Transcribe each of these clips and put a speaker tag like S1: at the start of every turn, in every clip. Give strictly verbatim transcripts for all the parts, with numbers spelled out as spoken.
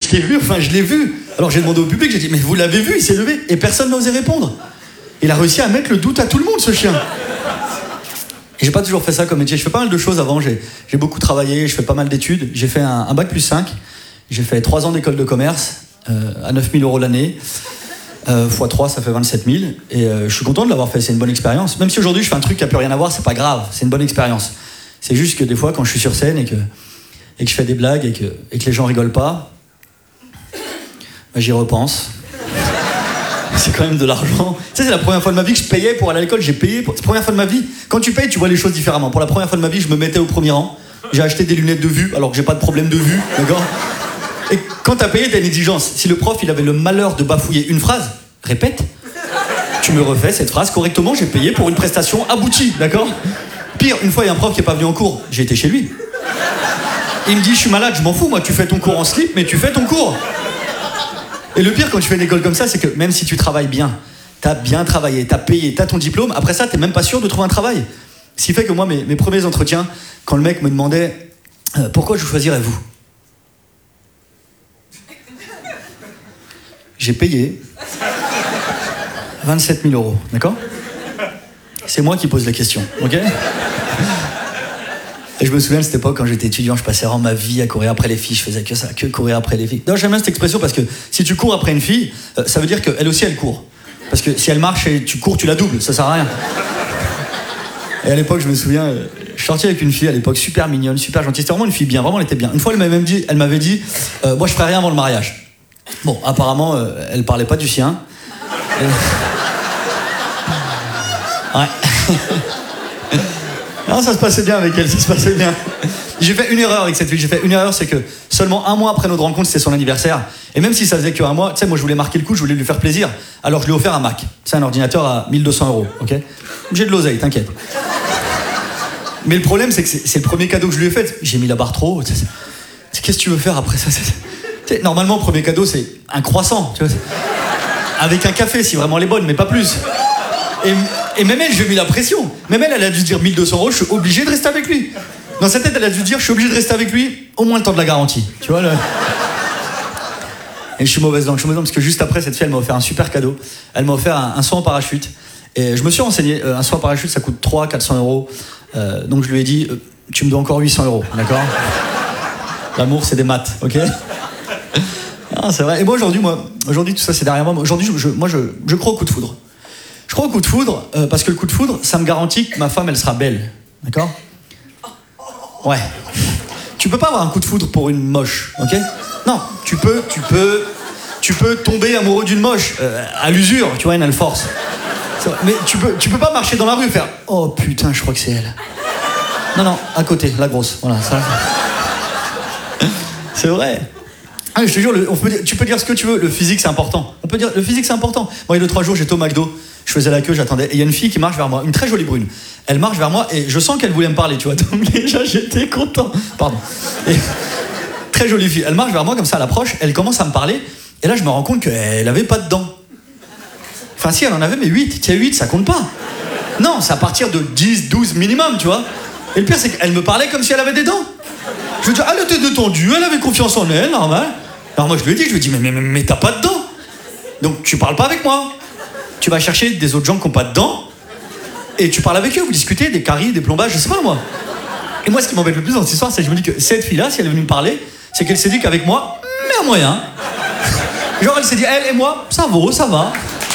S1: je l'ai vu, enfin je l'ai vu. Alors j'ai demandé au public, j'ai dit, mais vous l'avez vu, il s'est levé et personne n'a osé répondre. Il a réussi à mettre le doute à tout le monde, ce chien. Et j'ai pas toujours fait ça comme métier, je fais pas mal de choses avant, j'ai, j'ai beaucoup travaillé, je fais pas mal d'études, j'ai fait un, un bac plus cinq, j'ai fait trois ans d'école de commerce, euh, à neuf mille euros l'année, euh, fois trois ça fait vingt-sept mille, et euh, je suis content de l'avoir fait, c'est une bonne expérience. Même si aujourd'hui je fais un truc qui a plus rien à voir, c'est pas grave, c'est une bonne expérience. C'est juste que des fois quand je suis sur scène et que, et que je fais des blagues et que, et que les gens rigolent pas, bah, j'y repense. C'est quand même de l'argent. Tu sais, c'est la première fois de ma vie que je payais pour aller à l'école. J'ai payé. Pour... C'est la première fois de ma vie. Quand tu payes, tu vois les choses différemment. Pour la première fois de ma vie, je me mettais au premier rang. J'ai acheté des lunettes de vue, alors que j'ai pas de problème de vue, d'accord ? Et quand t'as payé, t'as une exigence. Si le prof, il avait le malheur de bafouiller une phrase, répète. Tu me refais cette phrase correctement. J'ai payé pour une prestation aboutie, d'accord ? Pire, une fois, il y a un prof qui est pas venu en cours. J'ai été chez lui. Il me dit, je suis malade, je m'en fous. Moi, tu fais ton cours en slip, mais tu fais ton cours. Et le pire quand tu fais une école comme ça, c'est que même si tu travailles bien, t'as bien travaillé, t'as payé, t'as ton diplôme, après ça, t'es même pas sûr de trouver un travail. Ce qui fait que moi, mes, mes premiers entretiens, quand le mec me demandait euh, « Pourquoi je choisirais vous ?» J'ai payé vingt-sept mille euros, d'accord ? C'est moi qui pose la question, ok ? Et je me souviens de cette époque, quand j'étais étudiant, je passais vraiment ma vie à courir après les filles, je faisais que ça, que courir après les filles. Non, j'aime bien cette expression parce que si tu cours après une fille, euh, ça veut dire qu'elle aussi elle court. Parce que si elle marche et tu cours, tu la doubles, ça sert à rien. Et à l'époque, je me souviens, euh, je sortais avec une fille à l'époque, super mignonne, super gentille, c'était vraiment une fille bien, vraiment elle était bien. Une fois, elle m'avait même dit, elle m'avait dit euh, moi je ferais rien avant le mariage. Bon, apparemment, euh, elle parlait pas du sien. Et... Ouais. Non, ça se passait bien avec elle, ça se passait bien. J'ai fait une erreur avec cette fille, j'ai fait une erreur, c'est que seulement un mois après notre rencontre, c'était son anniversaire. Et même si ça faisait qu'un mois, tu sais, moi je voulais marquer le coup, je voulais lui faire plaisir. Alors je lui ai offert un Mac. C'est un ordinateur à mille deux cents euros, ok ? J'ai de l'oseille, t'inquiète. Mais le problème, c'est que c'est, c'est le premier cadeau que je lui ai fait. J'ai mis la barre trop haute. Qu'est-ce que tu veux faire après ça ? Tu sais, normalement, le premier cadeau, c'est un croissant, tu vois. Avec un café, si vraiment elle est bonne, mais pas plus. Et, et même elle, je lui ai mis la pression. Même elle, elle a dû se dire mille deux cents euros, je suis obligé de rester avec lui. Dans sa tête, elle a dû dire, je suis obligé de rester avec lui au moins le temps de la garantie. Tu vois, le... Et je suis mauvaise langue, je suis mauvaise langue parce que juste après, cette fille, elle m'a offert un super cadeau. Elle m'a offert un, un saut en parachute. Et je me suis renseigné, euh, un saut en parachute, ça coûte trois cents à quatre cents euros. Euh, donc je lui ai dit, euh, tu me dois encore huit cents euros, d'accord ? L'amour, c'est des maths, ok ? Ah, c'est vrai. Et moi, aujourd'hui, moi, aujourd'hui, tout ça, c'est derrière moi. Aujourd'hui, je, je, moi, je, je crois au coup de foudre. Je crois au coup de foudre euh, parce que le coup de foudre, ça me garantit que ma femme, elle sera belle. D'accord ? Ouais. Tu peux pas avoir un coup de foudre pour une moche, ok ? Non, tu peux, tu peux, tu peux tomber amoureux d'une moche euh, à l'usure, tu vois, une elle force. Mais tu peux, tu peux pas marcher dans la rue et faire « Oh putain, je crois que c'est elle. » Non, non, à côté, la grosse. Voilà, ça. C'est vrai. Ah, je te jure, le, on peut dire, tu peux dire ce que tu veux, le physique c'est important. On peut dire, le physique c'est important. Moi, il y a deux, trois jours, j'étais au McDo, je faisais la queue, j'attendais, et il y a une fille qui marche vers moi, une très jolie brune. Elle marche vers moi et je sens qu'elle voulait me parler, tu vois. Donc déjà, j'étais content. Pardon. Et, très jolie fille. Elle marche vers moi comme ça, elle approche, elle commence à me parler, et là, je me rends compte qu'elle avait pas de dents. Enfin, si, elle en avait, mais huit. Tu sais, huit, ça compte pas. Non, c'est à partir de dix, douze minimum, tu vois. Et le pire, c'est qu'elle me parlait comme si elle avait des dents. Je veux dire, elle était détendue, elle avait confiance en elle, normal. Alors moi, je lui ai dit, je lui ai dit, mais, mais, mais, mais t'as pas de dents. Donc, tu parles pas avec moi. Tu vas chercher des autres gens qui ont pas de dents, et tu parles avec eux, vous discutez des caries, des plombages, je sais pas, moi. Et moi, ce qui m'embête le plus dans cette histoire, c'est que je me dis que cette fille-là, si elle est venue me parler, c'est qu'elle s'est dit qu'avec moi, mais à moyen. Genre, elle s'est dit, elle et moi, ça vaut, ça va.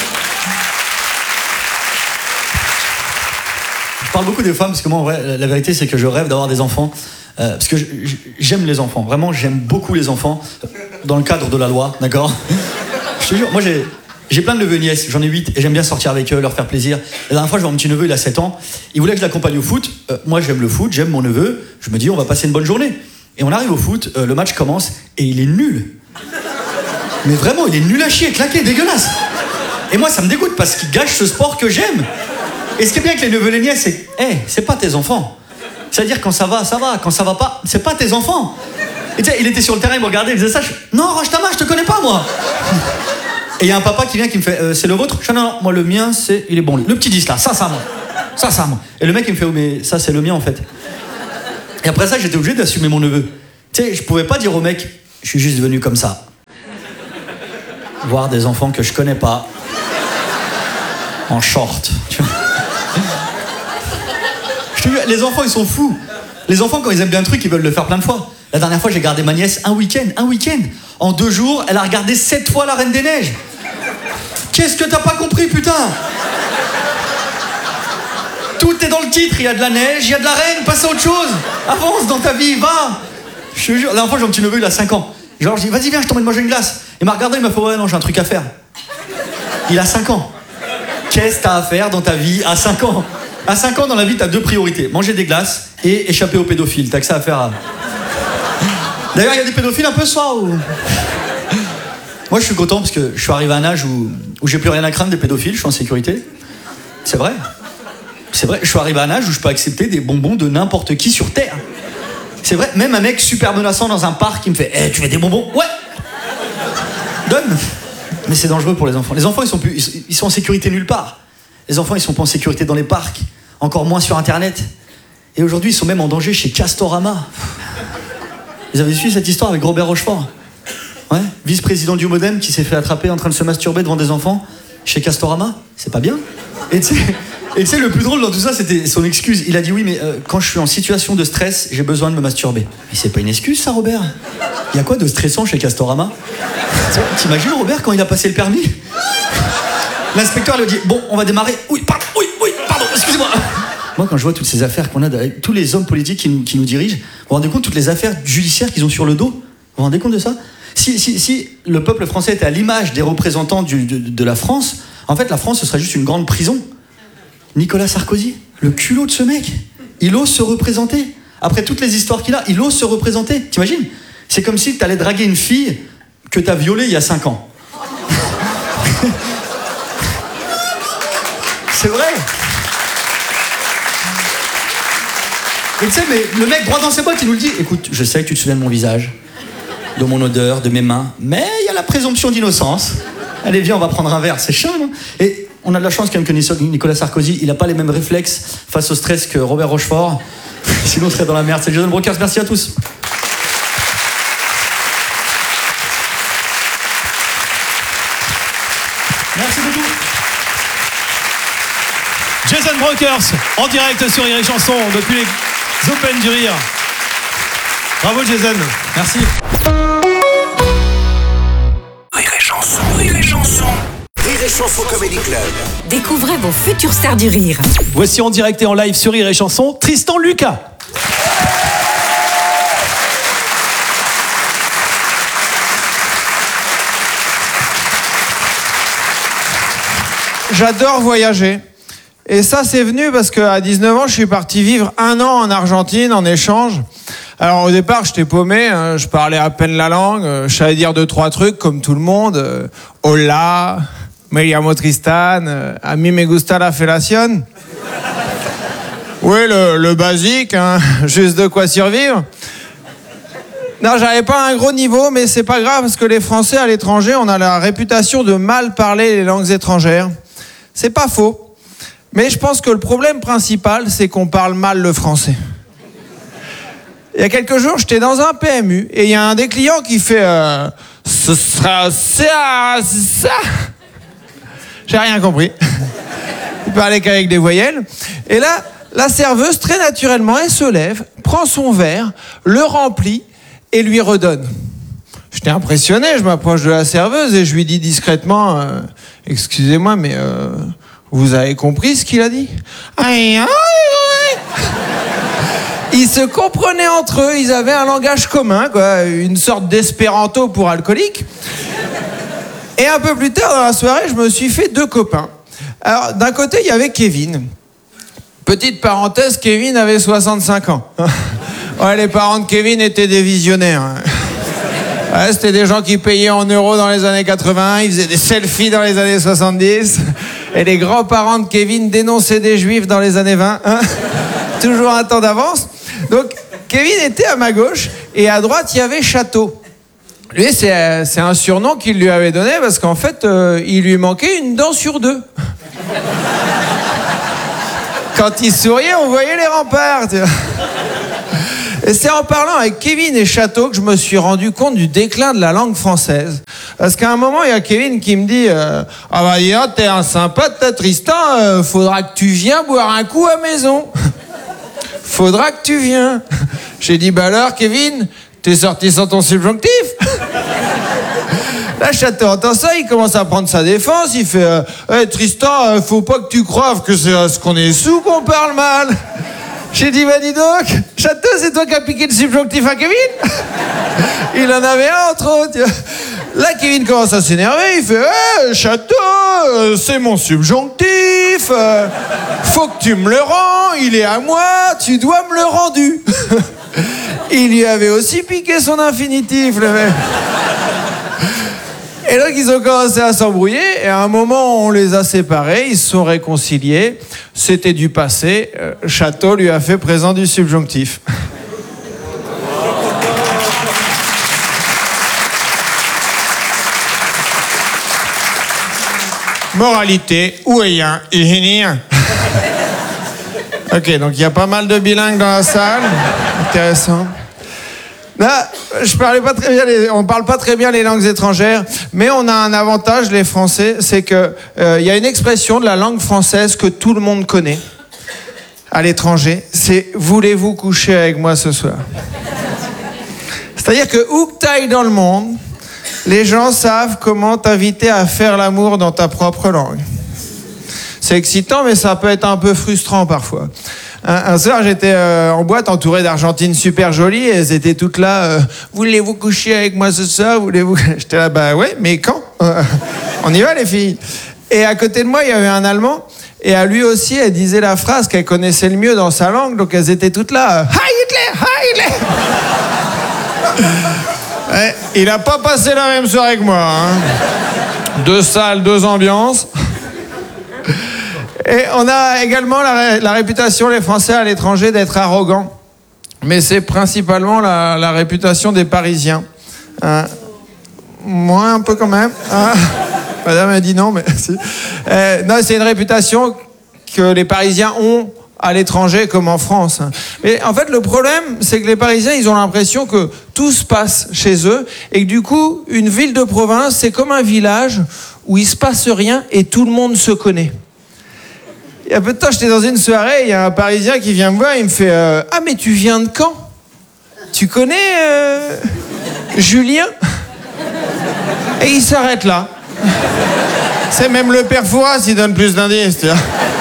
S1: Je parle beaucoup des femmes, parce que moi, en vrai, la, la vérité, c'est que je rêve d'avoir des enfants. Euh, parce que je, je, j'aime les enfants. Vraiment, j'aime beaucoup les enfants. Dans le cadre de la loi, d'accord ? Je te jure, moi, j'ai, j'ai plein de neveux et nièces. J'en ai huit, et j'aime bien sortir avec eux, leur faire plaisir. La dernière fois, je vois mon petit neveu, il a sept ans. Il voulait que je l'accompagne au foot. Euh, moi, j'aime le foot, j'aime mon neveu. Je me dis, on va passer une bonne journée. Et on arrive au foot, euh, le match commence, et il est nul. Mais vraiment, il est nul à chier, claqué, dégueulasse. Et moi, ça me dégoûte, parce qu'il gâche ce sport que j'aime. Et ce qui est bien avec les neveux et les nièces, c'est que, hey, c'est pas tes enfants. C'est-à-dire, quand ça va, ça va. Quand ça va pas, c'est pas tes enfants. Et tu sais, il était sur le terrain, il me regardait, il faisait ça. Je... Non, range ta main, je te connais pas, moi. Et il y a un papa qui vient, qui me fait, euh, c'est le vôtre ? Je dis, non, non, moi, le mien, c'est, il est bon, lui. Le petit dix, là, ça, ça, moi. Ça, ça, moi. Et le mec, il me fait, oh, mais ça, c'est le mien, en fait. Et après ça, j'étais obligé d'assumer mon neveu. Tu sais, je pouvais pas dire au mec, je suis juste venu comme ça. voir des enfants que je connais pas en short. Tu vois. Je te jure, les enfants, ils sont fous. Les enfants, quand ils aiment bien un truc, ils veulent le faire plein de fois. La dernière fois, j'ai gardé ma nièce un week-end. Un week-end. En deux jours, elle a regardé sept fois La Reine des Neiges. Qu'est-ce que t'as pas compris, putain? Tout est dans le titre. Il y a de la neige, il y a de la reine. Passe à autre chose. Avance dans ta vie, va. Je te jure, la dernière fois, j'ai un petit neveu, il a cinq ans. Genre, je dis, vas-y, viens, je t'emmène manger une glace. Il m'a regardé, il m'a fait, ouais, non, j'ai un truc à faire. Il a cinq ans. Qu'est-ce que t'as à faire dans ta vie à cinq ans? À cinq ans, dans la vie, t'as deux priorités. Manger des glaces et échapper aux pédophiles. T'as que ça à faire. À... D'ailleurs, il y a des pédophiles un peu soir ou... Moi, je suis content parce que je suis arrivé à un âge où, où j'ai plus rien à craindre des pédophiles. Je suis en sécurité. C'est vrai. C'est vrai. Je suis arrivé à un âge où je peux accepter des bonbons de n'importe qui sur Terre. C'est vrai. Même un mec super menaçant dans un parc qui me fait hey, « tu veux des bonbons ?» Ouais. Donne. Mais c'est dangereux pour les enfants. Les enfants, ils sont, plus, ils sont en sécurité nulle part. Les enfants, ils sont pas en sécurité dans les parcs. Encore moins sur Internet. Et aujourd'hui, ils sont même en danger chez Castorama. Vous avez suivi cette histoire avec Robert Rochefort? Ouais, vice-président du Modem qui s'est fait attraper en train de se masturber devant des enfants chez Castorama. C'est pas bien. Et tu sais, le plus drôle dans tout ça, c'était son excuse. Il a dit oui, mais euh, quand je suis en situation de stress, j'ai besoin de me masturber. Mais c'est pas une excuse, ça, Robert. Il y a quoi de stressant chez Castorama? T'imagines, Robert, quand il a passé le permis? L'inspecteur lui a dit bon, on va démarrer. Oui, pardon, oui, oui, pardon, excusez-moi. Moi, quand je vois toutes ces affaires qu'on a, avec tous les hommes politiques qui nous, qui nous dirigent, vous vous rendez compte toutes les affaires judiciaires qu'ils ont sur le dos? Vous vous rendez compte de ça? Si, si, si le peuple français était à l'image des représentants du, de, de la France, en fait, la France, ce serait juste une grande prison. Nicolas Sarkozy, le culot de ce mec, il ose se représenter. Après toutes les histoires qu'il a, il ose se représenter. T'imagines? C'est comme si t'allais draguer une fille que t'as violée il y a cinq ans. C'est vrai. Et tu sais, mais le mec droit dans ses bottes, il nous le dit. Écoute, je sais que tu te souviens de mon visage, de mon odeur, de mes mains, mais il y a la présomption d'innocence. Allez, viens, on va prendre un verre, c'est chiant, non? Et on a de la chance quand même que Nicolas Sarkozy, il n'a pas les mêmes réflexes face au stress que Robert Rochefort. Sinon, on serait dans la merde. C'est Jason Brokers, merci à tous. Merci beaucoup.
S2: Jason Brokers, en direct sur Rire et Chanson, depuis les Open du Rire. Bravo Jason.
S1: Merci.
S3: Rire et Chanson, Rire et Chanson. Rire et Chanson Comedy Club.
S4: Découvrez vos futures stars du rire.
S2: Voici en direct et en live sur Rire et Chanson, Tristan Lucas.
S5: J'adore voyager. Et ça, c'est venu parce qu'à dix-neuf ans, je suis parti vivre un an en Argentine en échange. Alors au départ, j'étais paumé, hein, je parlais à peine la langue, euh, je savais dire deux, trois trucs comme tout le monde. Euh, Hola, me llamo Tristan, euh, a mí me gusta la fellation. Oui, le, le basique, hein, juste de quoi survivre. Non, j'avais pas un gros niveau, mais c'est pas grave parce que les Français à l'étranger, on a la réputation de mal parler les langues étrangères. C'est pas faux. Mais je pense que le problème principal, c'est qu'on parle mal le français. Il y a quelques jours, j'étais dans un P M U et il y a un des clients qui fait euh, « Ce sera ça, ça ». J'ai rien compris. Il parlait qu'avec des voyelles. Et là, la serveuse, très naturellement, elle se lève, prend son verre, le remplit et lui redonne. J'étais impressionné, je m'approche de la serveuse et je lui dis discrètement euh, « Excusez-moi, mais... Euh, vous avez compris ce qu'il a dit? Aïe, aïe, aïe. » Ils se comprenaient entre eux, ils avaient un langage commun, quoi, une sorte d'espéranto pour alcooliques. Et un peu plus tard dans la soirée, je me suis fait deux copains. Alors, d'un côté, il y avait Kevin. Petite parenthèse, Kevin avait soixante-cinq ans. Ouais, les parents de Kevin étaient des visionnaires. Ouais, c'était des gens qui payaient en euros dans les années quatre-vingts, ils faisaient des selfies dans les années soixante-dix, et les grands-parents de Kevin dénonçaient des juifs dans les années vingt. Hein, toujours un temps d'avance. Donc, Kevin était à ma gauche, et à droite, il y avait Château. Lui, c'est, c'est un surnom qu'il lui avait donné, parce qu'en fait, euh, il lui manquait une dent sur deux. Quand il souriait, on voyait les remparts. Tu vois. Et c'est en parlant avec Kevin et Château que je me suis rendu compte du déclin de la langue française. Parce qu'à un moment, il y a Kevin qui me dit euh, ah bah dis donc, t'es un sympa, t'as Tristan, euh, faudra que tu viennes boire un coup à maison. Faudra que tu viennes. J'ai dit bah alors Kevin, t'es sorti sans ton subjonctif. Là, Château entend ça, il commence à prendre sa défense, il fait euh, hey, Tristan, euh, faut pas que tu croives que c'est parce qu'on est sous qu'on parle mal. J'ai dit, bah dis donc, Château, c'est toi qui as piqué le subjonctif à Kevin. Il en avait un, entre autres. Là, Kevin commence à s'énerver, il fait hey, Château, euh, c'est mon subjonctif, euh, faut que tu me le rends, il est à moi, tu dois me le rendu. Il lui avait aussi piqué son infinitif, le mec. Et donc, ils ont commencé à s'embrouiller, et à un moment, on les a séparés, ils se sont réconciliés. C'était du passé. Euh, Château lui a fait présent du subjonctif. Moralité, où est un ingénieur? Ok, donc il y a pas mal de bilingues dans la salle. Intéressant. Là, je parlais pas très bien les, on parle pas très bien les langues étrangères, mais on a un avantage, les Français, c'est que euh, y a une expression de la langue française que tout le monde connaît à l'étranger, c'est « voulez-vous coucher avec moi ce soir ?» C'est-à-dire que où que t'ailles dans le monde, les gens savent comment t'inviter à faire l'amour dans ta propre langue. C'est excitant, mais ça peut être un peu frustrant parfois. Un, un soir, j'étais euh, en boîte entouré d'Argentines super jolies et elles étaient toutes là. Euh, Voulez-vous coucher avec moi ce soir? Voulez-vous? J'étais là, bah ouais, mais quand? euh, On y va les filles. Et à côté de moi, il y avait un Allemand. Et à lui aussi, elle disait la phrase qu'elle connaissait le mieux dans sa langue. Donc elles étaient toutes là. Euh, Hi Hitler! Hi Hitler! Ouais, il a pas passé la même soirée que moi. Hein. Deux salles, deux ambiances. Et on a également la, la réputation, les Français à l'étranger, d'être arrogants. Mais c'est principalement la, la réputation des Parisiens. Hein. Moi, un peu quand même. Hein. Madame a dit non, mais... Si. Euh, non, c'est une réputation que les Parisiens ont à l'étranger comme en France. Mais en fait, le problème, c'est que les Parisiens, ils ont l'impression que tout se passe chez eux et que du coup, une ville de province, c'est comme un village où il se passe rien et tout le monde se connaît. Il y a peu de temps, j'étais dans une soirée, il y a un Parisien qui vient me voir, il me fait euh, « Ah, mais tu viens de Caen? Tu connais euh, Julien ?» Et il s'arrête là. C'est même le père Fouras, il donne plus d'indices, tu vois.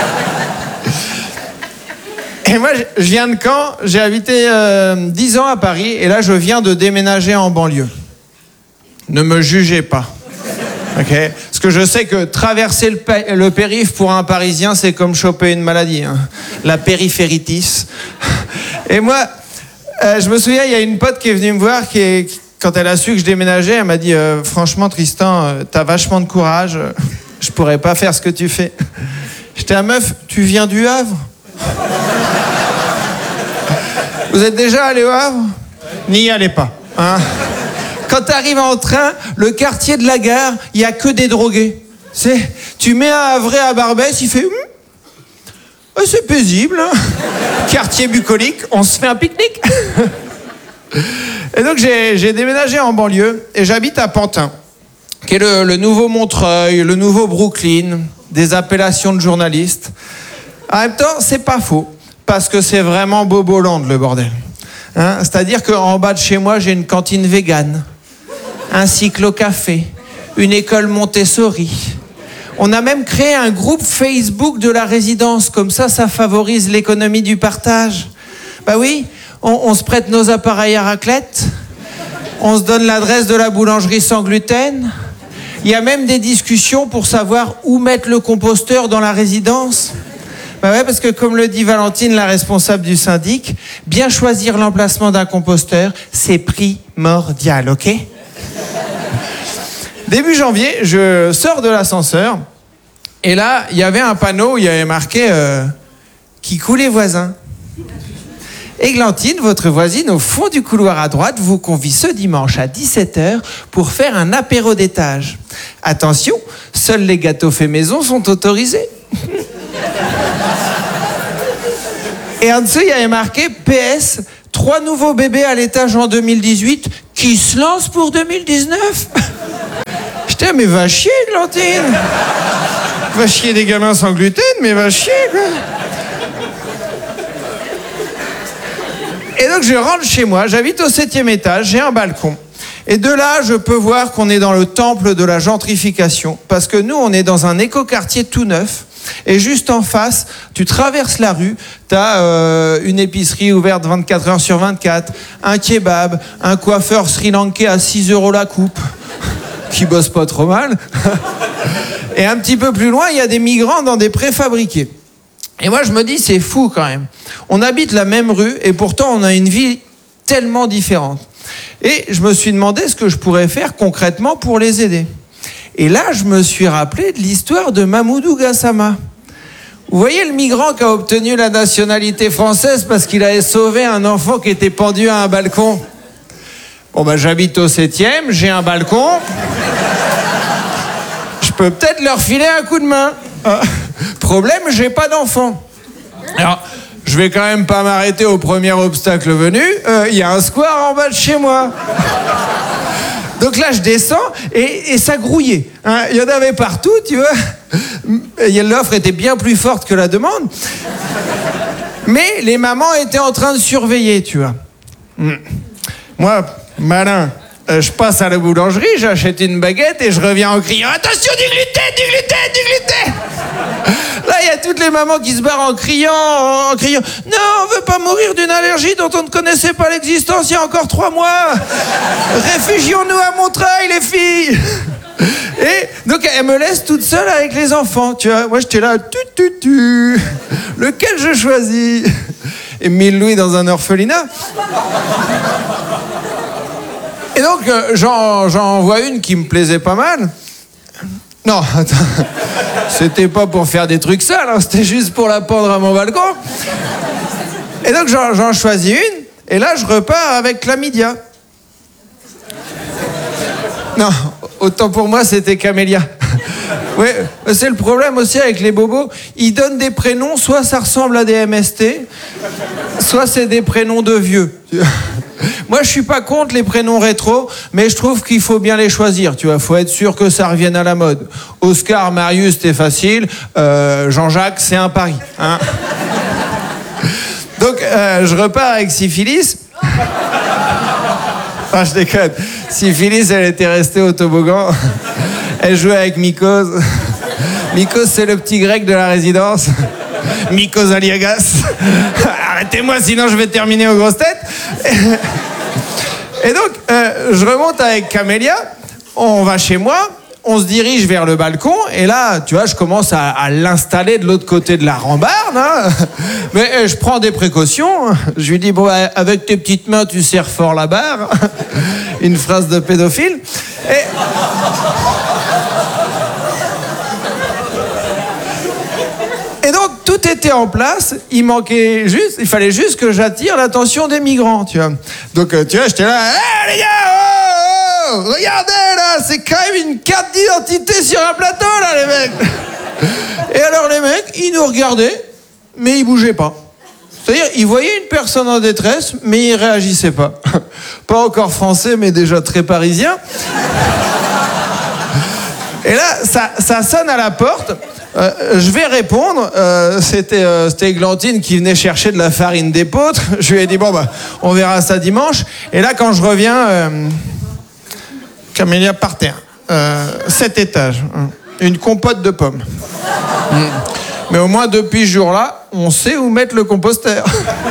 S5: Et moi, je viens de Caen, j'ai habité euh, dix ans à Paris, et là, je viens de déménager en banlieue. Ne me jugez pas. Okay. Parce que je sais que traverser le, pé- le périph' pour un Parisien, c'est comme choper une maladie, hein. La périphéritis. Et moi, euh, je me souviens, il y a une pote qui est venue me voir, qui est, qui, quand elle a su que je déménageais, elle m'a dit euh, « Franchement, Tristan, euh, t'as vachement de courage, euh, je pourrais pas faire ce que tu fais. » J'étais « Ah meuf, tu viens du Havre ?» Vous êtes déjà allé au Havre? N'y allez pas, hein. Quand tu arrives en train, le quartier de la gare, il n'y a que des drogués. C'est, tu mets un Havrais à Barbès, il fait... Hm, c'est paisible. Hein. Quartier bucolique, on se fait un pique-nique. Et donc j'ai, j'ai déménagé en banlieue et j'habite à Pantin, qui est le, le nouveau Montreuil, le nouveau Brooklyn, des appellations de journalistes. En même temps, c'est pas faux, parce que c'est vraiment Boboland, le bordel. Hein, c'est-à-dire qu'en bas de chez moi, j'ai une cantine végane, un cyclo-café, une école Montessori. On a même créé un groupe Facebook de la résidence. Comme ça, ça favorise l'économie du partage. Bah oui, on, on se prête nos appareils à raclette. On se donne l'adresse de la boulangerie sans gluten. Il y a même des discussions pour savoir où mettre le composteur dans la résidence. Bah ouais, parce que comme le dit Valentine, la responsable du syndic, bien choisir l'emplacement d'un composteur, c'est primordial, ok ? Début janvier, je sors de l'ascenseur, et là, il y avait un panneau où il y avait marqué euh, « Qui coule les voisins ». Églantine, votre voisine au fond du couloir à droite, vous convie ce dimanche à dix-sept heures pour faire un apéro d'étage. Attention, seuls les gâteaux faits maison sont autorisés. Et en dessous, il y avait marqué P S, trois nouveaux bébés à l'étage en deux mille dix-huit qui se lancent pour deux mille dix-neuf. Tiens, mais va chier, Glantine. Va chier des gamins sans gluten, mais va chier, quoi. Et donc, je rentre chez moi, j'habite au septième étage, j'ai un balcon. Et de là, je peux voir qu'on est dans le temple de la gentrification. Parce que nous, on est dans un écoquartier tout neuf. Et juste en face, tu traverses la rue, t'as euh, une épicerie ouverte vingt-quatre heures sur vingt-quatre, un kebab, un coiffeur sri-lankais à six euros la coupe, qui bosse pas trop mal. Et un petit peu plus loin, il y a des migrants dans des préfabriqués. Et moi, je me dis, c'est fou quand même. On habite la même rue et pourtant, on a une vie tellement différente. Et je me suis demandé ce que je pourrais faire concrètement pour les aider. Et là, je me suis rappelé de l'histoire de Mamoudou Gassama. Vous voyez le migrant qui a obtenu la nationalité française parce qu'il avait sauvé un enfant qui était pendu à un balcon. Bon, ben, j'habite au septième, j'ai un balcon. Je peux peut-être leur filer un coup de main. Euh, problème, j'ai pas d'enfant. Alors, je vais quand même pas m'arrêter au premier obstacle venu. Il euh, y a un square en bas de chez moi. Donc là, je descends et, et ça grouillait. Hein. Il y en avait partout, tu vois. L'offre était bien plus forte que la demande. Mais les mamans étaient en train de surveiller, tu vois. Moi, malin, euh, je passe à la boulangerie, j'achète une baguette et je reviens en criant « Attention, du gluten, du gluten, du gluten !» Là, il y a toutes les mamans qui se barrent en criant, en criant « Non, on veut pas mourir d'une allergie dont on ne connaissait pas l'existence il y a encore trois mois. Réfugions-nous à Montreuil, les filles !» Et donc, elle me laisse toute seule avec les enfants, tu vois. Moi, j'étais là, tu, tu, tu. Lequel je choisis? Et mille louis dans un orphelinat. Et donc, euh, j'en, j'en vois une qui me plaisait pas mal. Non, attends. C'était pas pour faire des trucs sales, hein, c'était juste pour la pendre à mon balcon. Et donc, j'en, j'en choisis une, et là, je repars avec chlamydia. Non, autant pour moi, c'était Camélia. Oui, c'est le problème aussi avec les bobos. Ils donnent des prénoms, soit ça ressemble à des M S T, soit c'est des prénoms de vieux. Moi, je suis pas contre les prénoms rétro, mais je trouve qu'il faut bien les choisir. Tu vois, faut être sûr que ça revienne à la mode. Oscar, Marius, c'était facile. Euh, Jean-Jacques, c'est un pari. Hein. Donc, euh, je repars avec Syphilis. Ah, je déconne. Syphilis, elle était restée au toboggan. Elle jouait avec Mikos. Mikos, c'est le petit grec de la résidence. Mikos Aliagas. Arrêtez-moi, sinon je vais terminer aux grosses têtes. Et donc, euh, je remonte avec Camélia. On va chez moi. On se dirige vers le balcon. Et là, tu vois, je commence à, à l'installer de l'autre côté de la rambarde. Hein. Mais euh, je prends des précautions. Je lui dis, bon, avec tes petites mains, tu serres fort la barre. Une phrase de pédophile. Et... Et donc, tout était en place. Il manquait juste, il fallait juste que j'attire l'attention des migrants, tu vois. Donc, euh, tu vois, j'étais là, hé, hey, les gars, oh, oh, regardez, là, c'est quand même une carte d'identité sur un plateau, là, les mecs. Et alors, les mecs, ils nous regardaient, mais ils bougeaient pas. C'est-à-dire, ils voyaient une personne en détresse, mais ils réagissaient pas. Pas encore français, mais déjà très parisien. Et là, ça, ça sonne à la porte. Euh, je vais répondre. Euh, c'était, euh, c'était Glantine qui venait chercher de la farine d'épeautre. Je lui ai dit, bon, bah, on verra ça dimanche. Et là, quand je reviens, euh, Camélia par terre. Euh, sept étages. Hein. Une compote de pommes. Mmh. Mais au moins, depuis ce jour-là, on sait où mettre le composteur.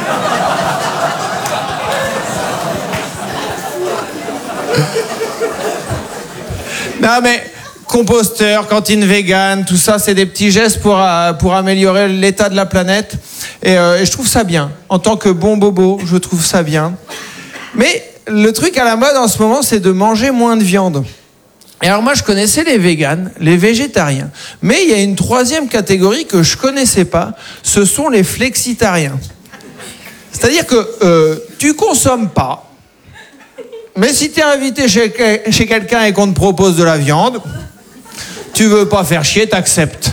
S5: Non, mais... composteur, cantine végane, tout ça, c'est des petits gestes pour, euh, pour améliorer l'état de la planète. Et, euh, et je trouve ça bien. En tant que bon bobo, je trouve ça bien. Mais le truc à la mode en ce moment, c'est de manger moins de viande. Et alors moi, je connaissais les véganes, les végétariens. Mais il y a une troisième catégorie que je connaissais pas. Ce sont les flexitariens. C'est-à-dire que euh, tu consommes pas. Mais si tu es invité chez, chez quelqu'un et qu'on te propose de la viande, tu veux pas faire chier, t'acceptes.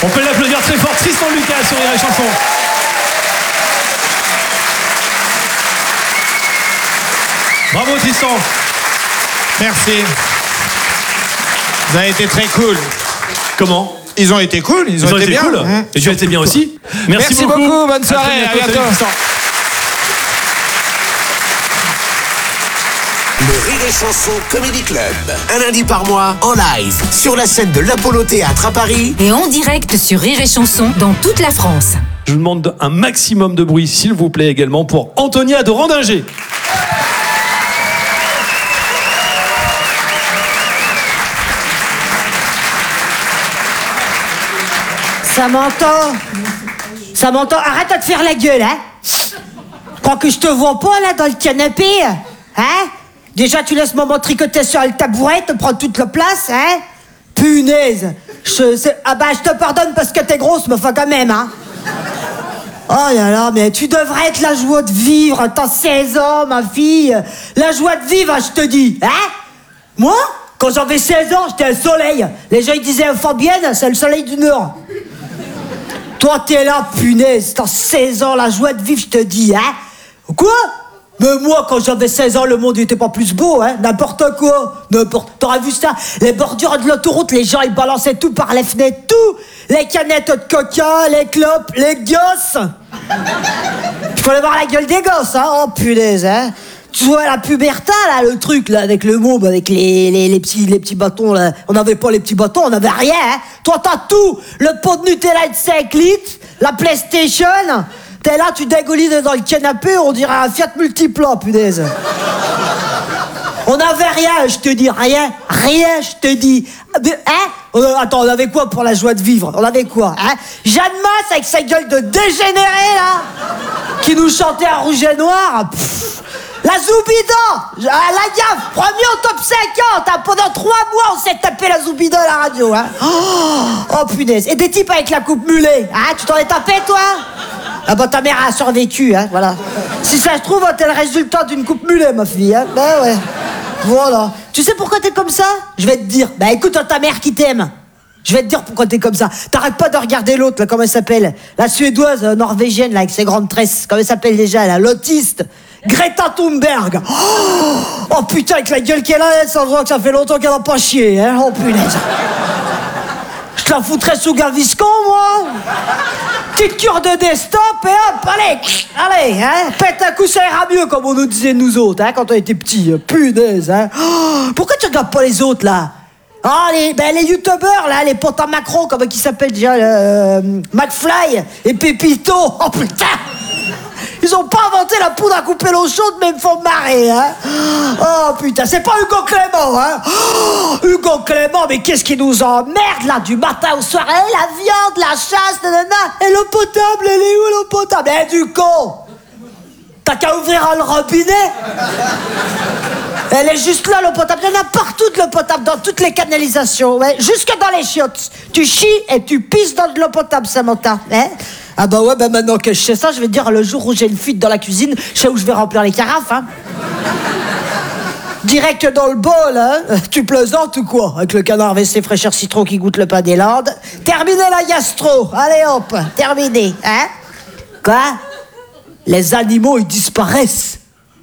S2: On peut l'applaudir très fort. Tristan Lucas sur Rire et Chanson. Bravo Tristan.
S5: Merci. Vous avez été très cool.
S2: Comment ?
S5: Ils ont été cool, ils,
S2: Ils
S5: ont,
S2: ont
S5: été,
S2: été
S5: bien.
S2: cool.
S5: Mmh.
S2: Et tu as été bien aussi.
S5: Merci, Merci beaucoup. beaucoup, bonne soirée, à,
S2: à bientôt.
S5: À bientôt.
S3: Le Rire et Chanson Comedy Club. Un lundi par mois, en live, sur la scène de l'Apollo Théâtre à Paris.
S4: Et en direct sur Rire et Chanson dans toute la France.
S2: Je vous demande un maximum de bruit, s'il vous plaît, également pour Antonia de Randinger.
S6: Ça m'entend. Ça m'entend. Arrête de te faire la gueule, hein. Crois que je te vois pas, là, dans le canapé, hein. Déjà, tu laisses maman tricoter sur le tabouret, te prendre toute la place, hein. Punaise. Je, c'est... Ah bah, je te pardonne parce que t'es grosse, mais enfin, quand même, hein. Oh là là, mais tu devrais être la joie de vivre. T'as seize ans, ma fille. La joie de vivre, je te dis, hein. Moi, quand j'avais seize ans, j'étais un soleil. Les gens, ils disaient Fabienne, c'est le soleil du Nord. Toi, t'es là, punaise, t'as seize ans, la joie de vivre, je te dis, hein. Quoi? Mais moi, quand j'avais seize ans, le monde n'était pas plus beau, hein. N'importe quoi. N'importe... T'aurais vu ça? Les bordures de l'autoroute, les gens, ils balançaient tout par les fenêtres, tout. Les canettes de coca, les clopes, les gosses. Je peux voir la gueule des gosses, hein. Oh, punaise, hein. Tu vois la puberté, là, le truc, là, avec le môme, avec les, les, les, petits, les petits bâtons, là. On n'avait pas les petits bâtons, on n'avait rien, hein. Toi, t'as tout. Le pot de Nutella de cinq litres, la PlayStation. T'es là, tu dégoulines dans le canapé, on dirait un Fiat Multipla, punaise. On n'avait rien, je te dis, rien. Rien, je te dis. Hein? Attends, on avait quoi pour la joie de vivre? On avait quoi, hein? Jeanne Masse, avec sa gueule de dégénéré, là, qui nous chantait à rouge et noir. Pff. La Zoubida, la gaffe, premier au top cinquante, hein. Pendant trois mois, on s'est tapé la Zoubida à la radio, hein. Oh, oh punaise. Et des types avec la coupe mulet, hein. Tu t'en es tapé, toi? Ah bah ta mère a survécu, hein, voilà. Si ça se trouve, t'es le résultat d'une coupe mulet, ma fille, hein. Ben ouais. Voilà. Tu sais pourquoi t'es comme ça? Je vais te dire. Bah écoute, ta mère qui t'aime. Je vais te dire pourquoi t'es comme ça. T'arrêtes pas de regarder l'autre, là, comment elle s'appelle? La suédoise euh, norvégienne, là, avec ses grandes tresses. Comment elle s'appelle déjà, là? L'autiste. Greta Thunberg. Oh, oh putain, avec la gueule qu'elle a, elle, ça voit que ça fait longtemps qu'elle a pas chié, hein. Oh punaise. Je te la foutrais sous Gaviscon, moi. Petite cure de desktop et hop, allez, allez, hein. Pète un coup, ça ira mieux, comme on nous disait nous autres, hein, quand on était petits. Punaise, hein. Oh, pourquoi tu regardes pas les autres, là? Ah, les, ben, les youtubeurs, là, les potes à Macron, comment ils s'appellent déjà, euh, McFly et Pépito. Oh putain! Ils ont pas inventé la poudre à couper l'eau chaude, mais ils me font marrer, hein. Oh putain, c'est pas Hugo Clément, hein. Oh, Hugo Clément, mais qu'est-ce qui nous emmerde, là, du matin au soir? Eh, la viande, la chasse, nanana. Et l'eau potable, elle est où, l'eau potable? Eh, du con! T'as qu'à ouvrir le robinet. Elle est juste là, l'eau potable. Il y en a partout de l'eau potable, dans toutes les canalisations, ouais. Jusque dans les chiottes. Tu chies et tu pisses dans de l'eau potable, Samantha, hein. Ah bah ouais, bah maintenant que je sais ça, je vais te dire, le jour où j'ai une fuite dans la cuisine, je sais où je vais remplir les carafes, hein. Direct dans le bol, hein. Tu plaisantes ou quoi? Avec le canard W C fraîcheur citron qui goûte le pain des Landes. Terminé la gastro. Allez hop, terminé, hein. Quoi? Les animaux, ils disparaissent.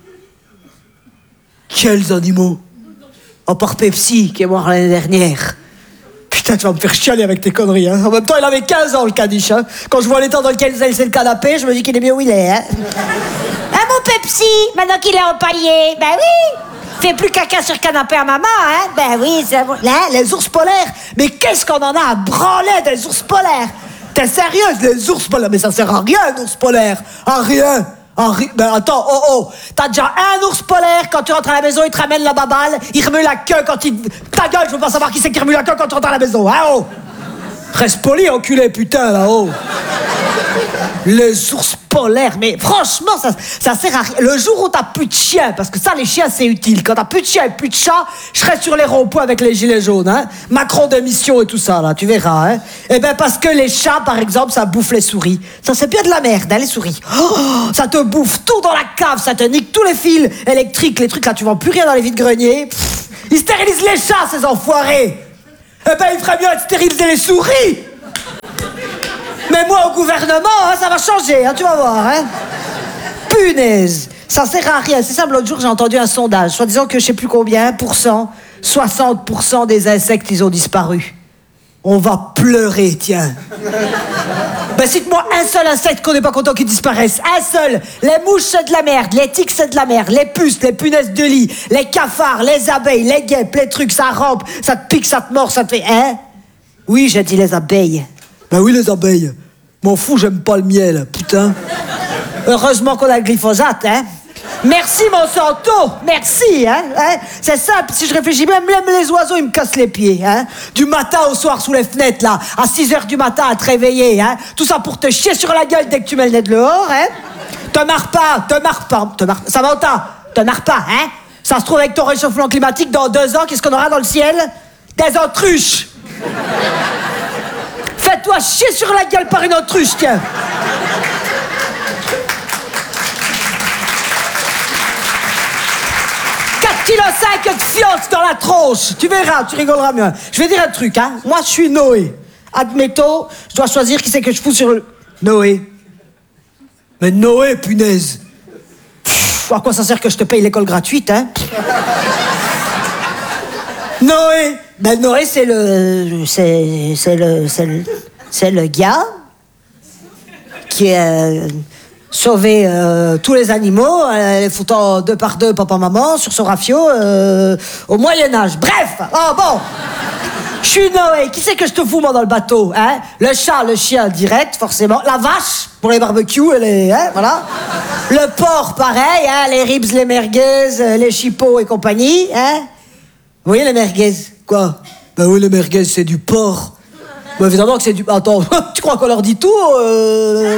S6: Quels animaux? À part Pepsi, qui est mort l'année dernière. Putain, tu vas me faire chialer avec tes conneries, hein. En même temps, il avait quinze ans, le caniche, hein. Quand je vois l'état dans lequel il a laissé le canapé, je me dis qu'il est bien où il est, hein. Ah, mon Pepsi, maintenant qu'il est en palier, ben oui. Fais plus caca sur le canapé à maman, hein. Ben oui, c'est bon. Là, les ours polaires. Mais qu'est-ce qu'on en a à branler des ours polaires? T'es sérieuse, les ours polaires? Mais ça sert à rien, un ours polaire. À rien. À ri... Ben attends, oh oh. T'as déjà un ours polaire, quand tu rentres à la maison, il te ramène la baballe, il remue la queue quand il... Ta gueule, je veux pas savoir qui c'est qui remue la queue quand tu rentres à la maison, hein, oh. Reste poli, enculé, putain, là-haut. Les ours polaires, mais franchement, ça, ça sert à rien. Le jour où t'as plus de chiens, parce que ça, les chiens, c'est utile. Quand t'as plus de chiens et plus de chats, je serai sur les ronds-points avec les gilets jaunes, hein. Macron démission et tout ça, là, tu verras, hein. Eh ben, parce que les chats, par exemple, ça bouffe les souris. Ça, c'est bien de la merde, hein, les souris. Oh, ça te bouffe tout dans la cave, ça te nique tous les fils électriques, les trucs, là, tu vends plus rien dans les vides-greniers. Pff, ils stérilisent les chats, ces enfoirés. Eh ben, il ferait mieux de stériliser les souris. gouvernement, hein, ça va changer, hein, tu vas voir. Hein. Punaise. Ça sert à rien. C'est simple, l'autre jour, j'ai entendu un sondage. Soit disant que je sais plus combien, pour cent, soixante pour cent des insectes, ils ont disparu. On va pleurer, tiens. Ben, cite-moi un seul insecte qu'on n'est pas content qu'il disparaisse. Un seul. Les mouches, c'est de la merde. Les tiques, c'est de la merde. Les puces, les punaises de lit, les cafards, les abeilles, les guêpes, les trucs, ça rampe, ça te pique, ça te mord, ça te fait... Hein? Oui, j'ai dit les abeilles. Ben oui, les abeilles. M'en fous, j'aime pas le miel, putain. Heureusement qu'on a le glyphosate, hein. Merci Monsanto, merci, hein, hein. C'est simple, si je réfléchis même, même les oiseaux, ils me cassent les pieds, hein. Du matin au soir sous les fenêtres, là, à six heures du matin à te réveiller, hein. Tout ça pour te chier sur la gueule dès que tu mets le nez dehors, hein. Te marre pas, te marre pas, te marre... Samantha, te marre pas, hein. Ça se trouve avec ton réchauffement climatique, dans deux ans, qu'est-ce qu'on aura dans le ciel? Des autruches. Fais-toi chier sur la gueule par une autruche, tiens. quatre virgule cinq kilos de fios dans la tronche. Tu verras, tu rigoleras mieux. Je vais dire un truc, hein. Moi, je suis Noé. Admettons, je dois choisir qui c'est que je fous sur le... Noé. Mais Noé, punaise. Pff, à quoi ça sert que je te paye l'école gratuite, hein? Noé. Ben, Noé, c'est le... C'est... C'est le... C'est le... C'est le gars qui est... sauver euh, tous les animaux, euh, les foutant deux par deux, papa-maman, sur son rafio, euh, au Moyen-Âge. Bref, oh bon, je suis Noé, qui c'est que je te fous, moi, dans le bateau, hein? Le chat, le chien, direct, forcément. La vache, pour les barbecues, et les... Hein, voilà. Le porc, pareil, hein, les ribs, les merguez, les chipots et compagnie, hein? Vous voyez, les merguez, quoi? Ben oui, les merguez, c'est du porc. Ben évidemment que c'est du... Attends, tu crois qu'on leur dit tout euh...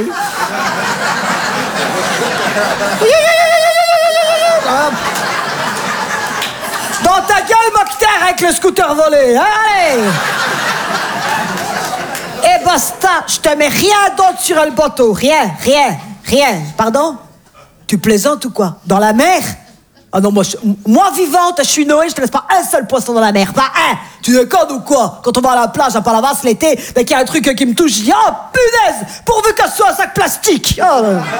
S6: Dans ta gueule, Mokhtar, avec le scooter volé. Allez. Et basta, je te mets rien d'autre sur le bateau. Rien, rien, rien. Pardon? Tu plaisantes ou quoi? Dans la mer? Ah non, moi, je, moi vivante, je suis Noé, je te laisse pas un seul poisson dans la mer. Pas un. Tu déconnes ou quoi? Quand on va à la plage à Palavas l'été, dès qu'il y a un truc qui me touche, je dis, oh punaise, pourvu que ce soit un sac plastique. Oh,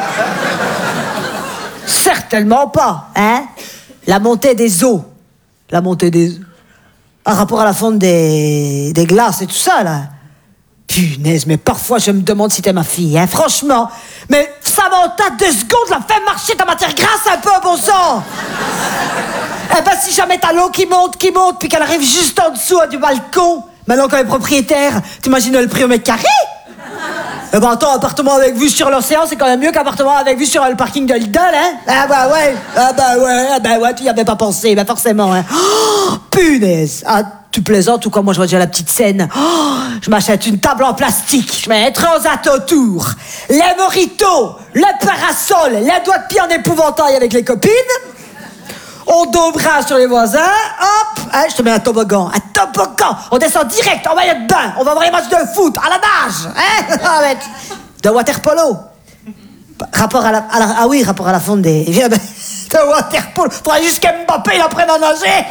S6: certainement pas, hein? La montée des eaux. La montée des... En rapport à la fonte des... des glaces et tout ça, là. Punaise, mais parfois je me demande si t'es ma fille, hein, franchement. Mais Samantha, deux secondes, la fais marcher ta matière grasse un peu, bon sang. Eh ben, si jamais t'as l'eau qui monte, qui monte, puis qu'elle arrive juste en dessous du balcon, maintenant qu'on est propriétaire, t'imagines le prix au mètre carré? Eh ben attends, appartement avec vue sur l'océan, c'est quand même mieux qu'appartement avec vue sur le parking de Lidl, hein? Ah bah ouais, ah bah ouais, ah bah ouais, tu y avais pas pensé, bah forcément, hein. Oh, punaise! Ah, tu plaisantes ou quoi? Moi, je vois déjà la petite scène. Oh, je m'achète une table en plastique, je mets un transat autour, les mojitos, le parasol, les doigts de pied en épouvantail avec les copines. On dobra sur les voisins, hop, hein, je te mets un toboggan, un toboggan, on descend direct en maillot de bain, on va voir les matchs de foot, à la nage, hein, de water polo. Rapport à la, à la, ah oui, rapport à la fonte des, de water polo, faudrait juste qu'Mbappé il apprenne à nager.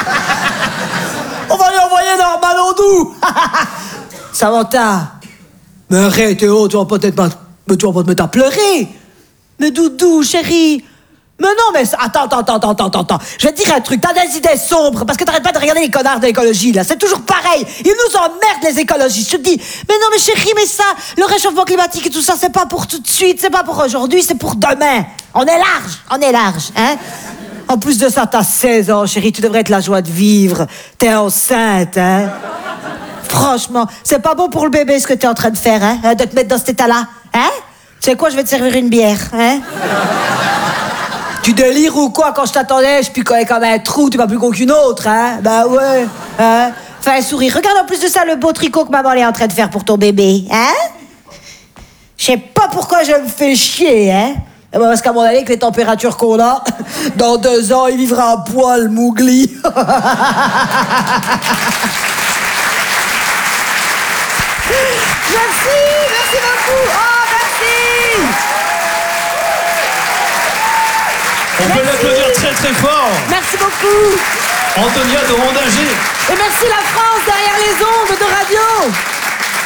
S6: On va lui envoyer Norman Ondou. Samantha, mais arrête, oh, tu vas peut-être pas, mais tu vas pas te mettre à pleurer. Mais Doudou, chérie. Mais non, mais... Attends, attends, attends, attends, attends, attends. Je vais te dire un truc, t'as des idées sombres, parce que t'arrêtes pas de regarder les connards de l'écologie, là. C'est toujours pareil. Ils nous emmerdent, les écologistes. Je te dis, mais non, mais chérie, mais ça, le réchauffement climatique et tout ça, c'est pas pour tout de suite, c'est pas pour aujourd'hui, c'est pour demain. On est large, on est large, hein. En plus de ça, t'as seize ans, chérie, tu devrais être la joie de vivre. T'es enceinte, hein. Franchement, c'est pas bon pour le bébé, ce que t'es en train de faire, hein, de te mettre dans cet état-là, hein. Tu sais quoi, je vais te servir une bière, hein. Tu délires ou quoi? Quand je t'attendais, je picolais comme un trou, tu vas plus con qu'une autre, hein? Bah ouais, hein? Fais un sourire. Regarde en plus de ça le beau tricot que maman est en train de faire pour ton bébé, hein? Je sais pas pourquoi je me fais chier, hein? Parce qu'à mon avis, avec les températures qu'on a, dans deux ans, il vivra à poil, Mougli. Merci, merci beaucoup. Oh, merci.
S2: On peut l'applaudir très très fort.
S6: Merci beaucoup.
S2: Antonia de Rondinger.
S6: Et merci la France derrière les ondes de radio.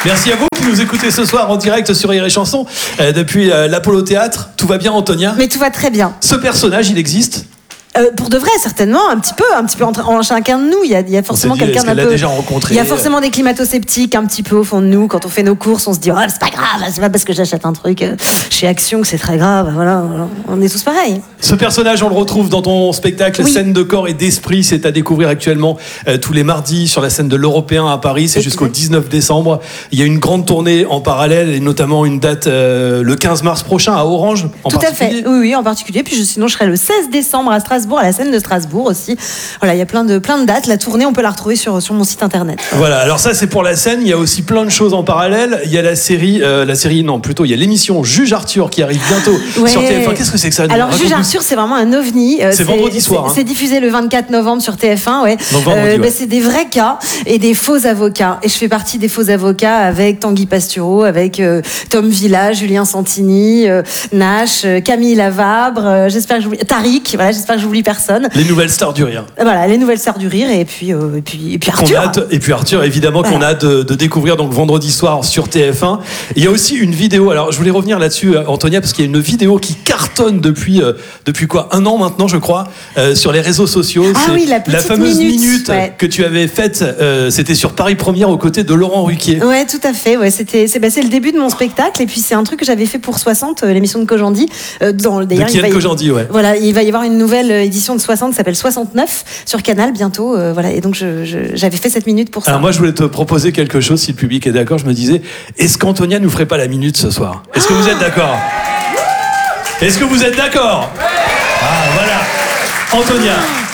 S2: Merci à vous qui nous écoutez ce soir en direct sur Rire et Chanson euh, depuis euh, l'Apollo Théâtre. Tout va bien, Antonia?
S6: Mais tout va très bien.
S2: Ce personnage, il existe?
S6: Euh, pour de vrai, certainement, un petit peu, un petit peu entre, en chacun de nous. Il y a, il y a forcément
S2: dit,
S6: quelqu'un d'un
S2: l'a
S6: peu.
S2: déjà rencontré.
S6: Il y a forcément des climato-sceptiques un petit peu au fond de nous. Quand on fait nos courses, on se dit, oh, c'est pas grave, c'est pas parce que j'achète un truc euh, chez Action que c'est très grave. Voilà, voilà, on est tous pareils.
S2: Ce personnage, on le retrouve dans ton spectacle
S6: Oui.
S2: Scène de corps et d'esprit. C'est à découvrir actuellement euh, tous les mardis sur la scène de l'Européen à Paris. C'est
S6: Exact.
S2: jusqu'au dix-neuf décembre. Il y a une grande tournée en parallèle et notamment une date euh, le quinze mars prochain à Orange. En
S6: Tout à
S2: particulier.
S6: fait, oui, oui, en particulier. Puis je, sinon, je serai le seize décembre à Strasbourg, à la scène de Strasbourg aussi. Voilà, il y a plein de, plein de dates. La tournée, on peut la retrouver sur, sur mon site internet.
S2: Voilà, alors ça c'est pour la scène, il y a aussi plein de choses en parallèle. Il y a la série, euh, la série non, plutôt il y a l'émission Juge Arthur qui arrive bientôt
S6: Ouais.
S2: sur T F un. Qu'est-ce que c'est que ça?
S6: Alors,
S2: Raconte-nous.
S6: Juge Arthur, c'est vraiment un ovni. Euh,
S2: C'est vendredi soir,
S6: C'est
S2: hein.
S6: c'est diffusé le vingt-quatre novembre sur T F un, ouais.
S2: Donc vendredi,
S6: Euh, bah,
S2: ouais.
S6: c'est des vrais cas et des faux avocats. Et je fais partie des faux avocats avec Tanguy Pastureau, avec euh, Tom Villa, Julien Santini, euh, Nash, euh, Camille Lavabre. euh, j'espère que j'oublie Tariq. Voilà, j'espère que j'oublie personne.
S2: Les nouvelles stars du rire.
S6: Euh, Voilà, les nouvelles stars du rire et puis euh, et puis et puis
S2: Qu'on
S6: Arthur.
S2: a hâte- et puis Arthur, évidemment, qu'on
S6: Voilà.
S2: a hâte de, de découvrir donc vendredi soir sur T F un. Il y a aussi une vidéo. Alors, je voulais revenir là-dessus, euh, Antonia, parce qu'il y a une vidéo qui cartonne depuis euh, depuis quoi, un an maintenant, je crois, euh, sur les réseaux sociaux.
S6: Ah
S2: C'est
S6: oui, la petite
S2: fameuse
S6: minute,
S2: minute
S6: ouais.
S2: que tu avais faite. euh, C'était sur Paris Première aux côtés de Laurent Ruquier.
S6: Ouais, tout à fait. Ouais, c'était, c'est, bah, c'est le début de mon spectacle et puis c'est un truc que j'avais fait pour soixante, euh, l'émission de Kojandi. Euh, dans,
S2: De
S6: d'ailleurs, il
S2: Kian
S6: va y-
S2: Kojandi, ouais.
S6: Voilà, il va y avoir une nouvelle euh, édition de soixante qui s'appelle soixante-neuf sur Canal bientôt. euh, voilà, et donc je, je- j'avais fait cette minute pour ça.
S2: Alors moi, je voulais te proposer quelque chose, si le public est d'accord. Je me disais, est-ce qu'Antonia nous ferait pas la minute ce soir? Est-ce que vous êtes d'accord? Est-ce que vous êtes d'accord? Ah, voilà. Antonia.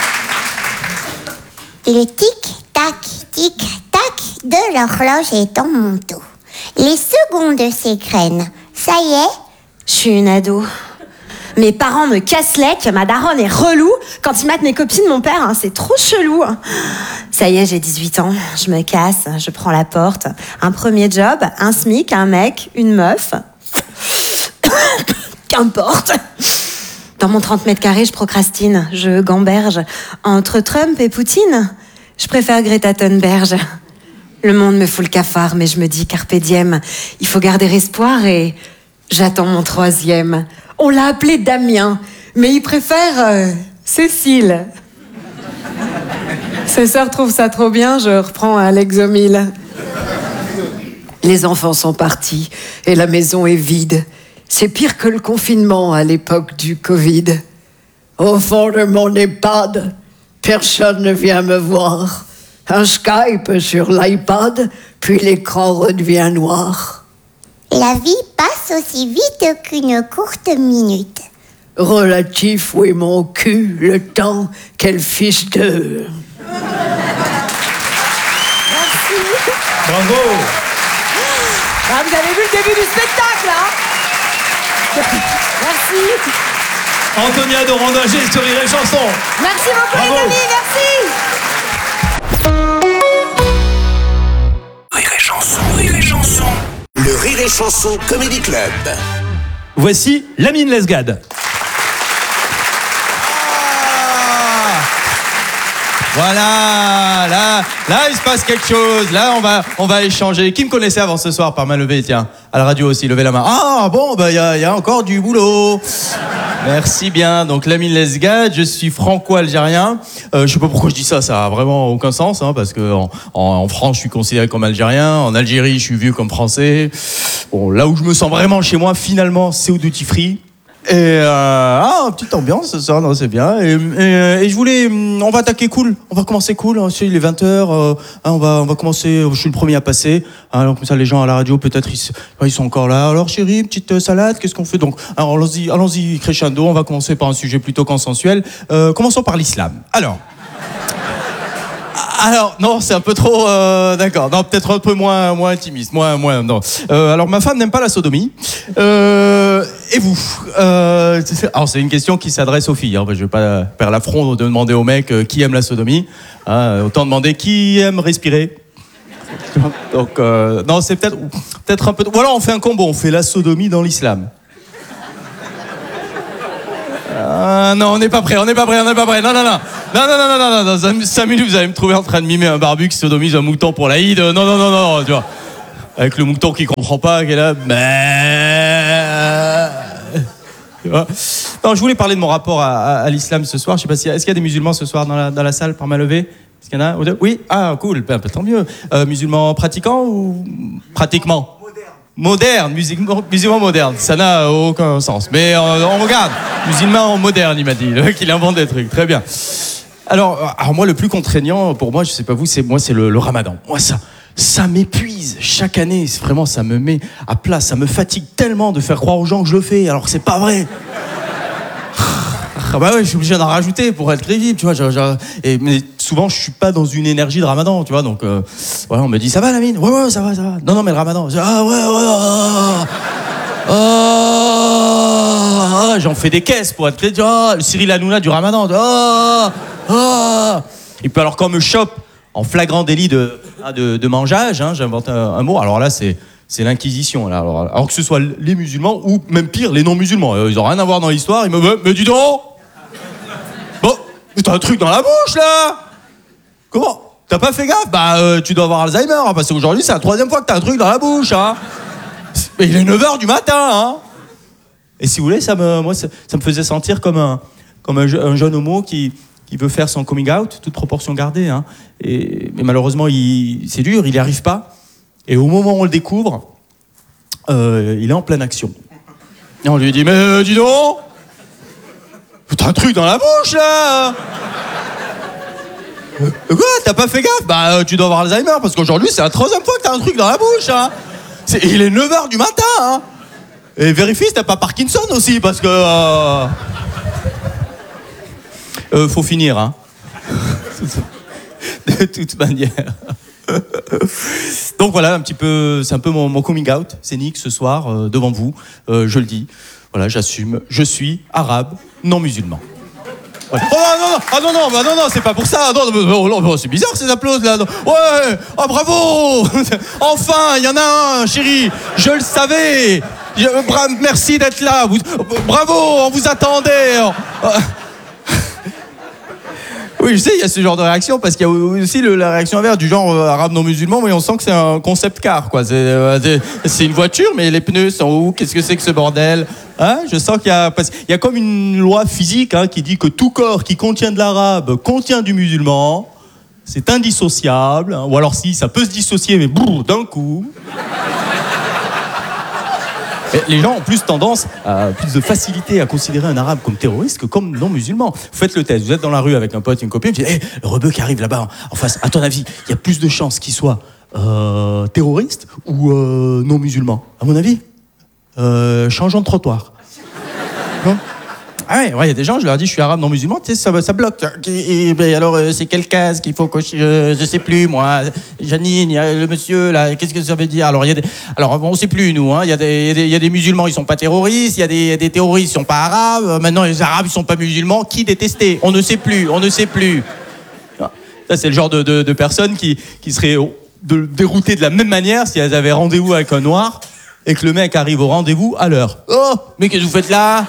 S7: Le tic-tac, tic-tac de l'horloge est en mon dos. Les secondes s'égrènent. Ça y est,
S6: Je suis une ado. Mes parents me cassent l'ec, ma daronne est relou. Quand ils matent mes copines, mon père, hein, c'est trop chelou. Ça y est, j'ai dix-huit ans, je me casse, je prends la porte. Un premier job, un SMIC, un mec, une meuf. Qu'importe. Dans mon trente mètres carrés, je procrastine, je gamberge. Entre Trump et Poutine, je préfère Greta Thunberg. Le monde me fout le cafard, mais je me dis carpe diem. Il faut garder espoir et j'attends mon troisième. On l'a appelé Damien, mais il préfère euh, Cécile. Ses sœurs trouvent ça trop bien, je reprends à l'exomile. Les enfants sont partis et la maison est vide. C'est pire que le confinement à l'époque du Covid. Au fond de mon EHPAD, personne ne vient me voir. Un Skype sur l'iPad, puis l'écran redevient noir.
S7: la vie passe aussi vite qu'une courte minute.
S6: Relatif, oui, mon cul, le temps, quel fils de... Merci.
S2: Bravo.
S6: Ah, vous avez vu le début du spectacle, hein? Merci.
S2: Antonia Dorandager sur Rire et Chanson.
S6: Merci beaucoup,
S2: Bravo.
S6: les amis, merci.
S3: Rire et Chanson, Rire et Chanson. Le Rire et Chanson Comedy Club.
S2: Voici Lamine Lesgade.
S8: Voilà, là, là, il se passe quelque chose. Là, on va, on va échanger. Qui me connaissait avant ce soir par main levée, tiens, à la radio aussi, levez la main. Ah, bon, bah, il y a, y a encore du boulot. Merci bien. Donc, Lamine Lesgade, je suis franco-algérien. Euh, je sais pas pourquoi je dis ça, ça a vraiment aucun sens, hein, parce que en, en, en France, je suis considéré comme algérien. En Algérie, je suis vu comme français. Bon, là où je me sens vraiment chez moi, finalement, c'est au duty free. Et euh, ah, petite ambiance ce soir, non, c'est bien. Et, et, et je voulais, on va attaquer cool, on va commencer cool. Hein, il est vingt heures, euh, hein, on va, on va commencer. Je suis le premier à passer. Hein, alors comme ça, les gens à la radio, peut-être ils, ils sont encore là. Alors chérie, petite salade, qu'est-ce qu'on fait donc? Alors allons-y, allons-y crescendo. On va commencer par un sujet plutôt consensuel. Euh, commençons par l'islam. Alors. Alors non, c'est un peu trop, euh, d'accord. Non, peut-être un peu moins, moins intimiste, moins, moins. Non. Euh, alors ma femme n'aime pas la sodomie. Euh, et vous euh, c'est, Alors c'est une question qui s'adresse aux filles. Hein. Je vais pas faire l'affront de demander aux mecs euh, qui aime la sodomie. Hein, autant demander qui aime respirer. Donc euh, non, c'est peut-être, peut-être un peu. Voilà, on fait un combo. On fait la sodomie dans l'islam. Ah non, on n'est pas prêt, on n'est pas prêt, on n'est pas prêt. Non, non, non. Non, non, non, non, non, non. Dans cinq minutes, vous allez me trouver en train de mimer un barbu qui sodomise un mouton pour l'Aïd. Non, non, non, non, tu vois. avec le mouton qui comprend pas, qui est là. Mais... Tu vois. Non, je voulais parler de mon rapport à, à, à l'islam ce soir. Je sais pas si est-ce qu'il y a des musulmans ce soir dans la, dans la salle par main levée? Est-ce qu'il y en a? Oui. Ah, cool. Ben, ben, tant mieux. Euh, musulmans pratiquants ou pratiquement? Moderne, musulman, musulman moderne, ça n'a aucun sens. Mais euh, on regarde, musulman moderne, il m'a dit, qu'il invente des trucs, très bien. Alors, alors moi, le plus contraignant pour moi, je sais pas vous, c'est moi, c'est le, le Ramadan. Moi, ça, ça m'épuise chaque année. C'est vraiment, ça me met à plat, ça me fatigue tellement de faire croire aux gens que je le fais, alors que c'est pas vrai. Ah bah ouais, je suis obligé d'en rajouter pour être crédible, tu vois. Je, je, et, mais souvent, je suis pas dans une énergie de Ramadan, tu vois. Donc, euh, ouais, on me dit, ça va, Lamine? Ouais, ouais, ça va, ça va. Non, non, mais le Ramadan. Je, ah, ouais, ouais, ah, ah, ah, j'en fais des caisses pour être crédible. Ah, le Cyril Hanouna du Ramadan. Ah, ah. Et puis, alors, quand on me chope en flagrant délit de, de, de mangeage, hein, j'invente un, un mot. Alors là, c'est. C'est l'inquisition, là. Alors, alors que ce soit les musulmans ou, même pire, les non-musulmans. Ils n'ont rien à voir dans l'histoire. Ils me disent, mais dis donc! Bon, t'as un truc dans la bouche, là! Comment? T'as pas fait gaffe? Bah, euh, tu dois avoir Alzheimer, hein, parce qu'aujourd'hui, c'est la troisième fois que t'as un truc dans la bouche, hein! Mais il est neuf heures du matin, hein! Et si vous voulez, ça me, moi, ça, ça me faisait sentir comme un, comme un, un jeune homo qui, qui veut faire son coming out, toute proportion gardée, hein. Et, mais malheureusement, il, c'est dur, il n'y arrive pas. Et au moment où on le découvre, euh, il est en pleine action. Et on lui dit, mais euh, dis donc, t'as un truc dans la bouche, là. euh, Quoi? T'as pas fait gaffe? Bah, euh, tu dois avoir Alzheimer, parce qu'aujourd'hui, c'est la troisième fois que t'as un truc dans la bouche, hein. C'est, il est neuf heures du matin, hein. Et vérifie si t'as pas Parkinson aussi, parce que... Euh, euh, faut finir, hein. De toute manière... Donc voilà, un petit peu, c'est un peu mon, mon coming out scénique ce soir euh, devant vous. Euh, je le dis, voilà, j'assume. Je suis arabe, non musulman. Voilà. Oh non non ah non non bah non non c'est pas pour ça. Non, non, non, non c'est bizarre ces applaudissements là. Non. Ouais, oh bravo. Enfin, il y en a un, chérie. Je le savais. Je, bra- merci d'être là. Vous, bravo, on vous attendait. Oh. Oui, je sais, il y a ce genre de réaction, parce qu'il y a aussi le, la réaction inverse du genre euh, arabe non musulman, mais on sent que c'est un concept car, quoi. C'est, euh, c'est, c'est une voiture, mais les pneus sont où? Qu'est-ce que c'est que ce bordel? Hein? Je sens qu'il y a, parce qu'il y a comme une loi physique, hein, qui dit que tout corps qui contient de l'arabe contient du musulman. C'est indissociable, hein, ou alors si, ça peut se dissocier, mais brrr, d'un coup. Et les gens ont plus tendance, à, plus de facilité à considérer un arabe comme terroriste que comme non-musulman. Vous faites le test, vous êtes dans la rue avec un pote, une copine, vous dites hey, le rebeu qui arrive là-bas en face, à ton avis, il y a plus de chances qu'il soit euh, terroriste ou euh, non-musulman? À mon avis, euh, changeons de trottoir. Non? Ah ouais, il ouais, y a des gens, je leur dis, je suis arabe non musulman, tu sais, ça, ça bloque. Et, et, alors, euh, c'est quelle case qu'il faut cocher? Je, je sais plus, moi. Janine, il y a le monsieur, là, qu'est-ce que ça veut dire? Alors, il y a des, alors bon, on sait plus, nous, hein. Il y a des, il y a des musulmans, ils sont pas terroristes. Il y a des, des terroristes, ils sont pas arabes. Maintenant, les arabes, ils sont pas musulmans. Qui détester? On ne sait plus, on ne sait plus. Ça, c'est le genre de, de, de personnes qui, qui seraient de, déroutées de la même manière si elles avaient rendez-vous avec un noir et que le mec arrive au rendez-vous à l'heure. Oh, mais qu'est-ce que vous faites là?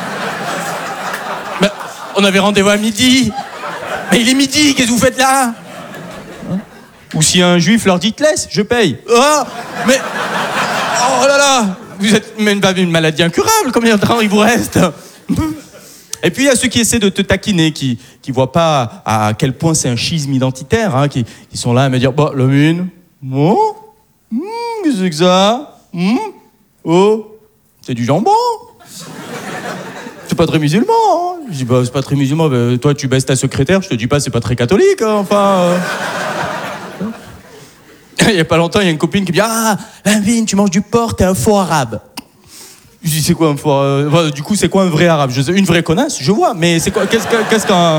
S8: Mais on avait rendez-vous à midi. Mais il est midi, qu'est-ce que vous faites là? Hein? Ou si un juif leur dit, te laisse, je paye. Oh, mais... Oh là là, vous êtes même pas une maladie incurable, combien de temps il vous reste? Et puis il y a ceux qui essaient de te taquiner, qui qui voient pas à quel point c'est un schisme identitaire, hein, qui, qui sont là à me dire, bah, la mine, bon, mmh, qu'est-ce que c'est que ça? Mmh, oh, c'est du jambon. C'est pas très musulman, hein. Je dis, bah, c'est pas très musulman, bah, toi tu baisses ta secrétaire, je te dis pas, c'est pas très catholique, hein, enfin... Euh... Il y a pas longtemps, il y a une copine qui me dit, ah, Lamine, tu manges du porc, t'es un faux arabe. Je dis, c'est quoi un faux arabe? Enfin, du coup, c'est quoi un vrai arabe? Je sais, une vraie connasse, je vois, mais c'est quoi? Qu'est-ce, que, qu'est-ce qu'un...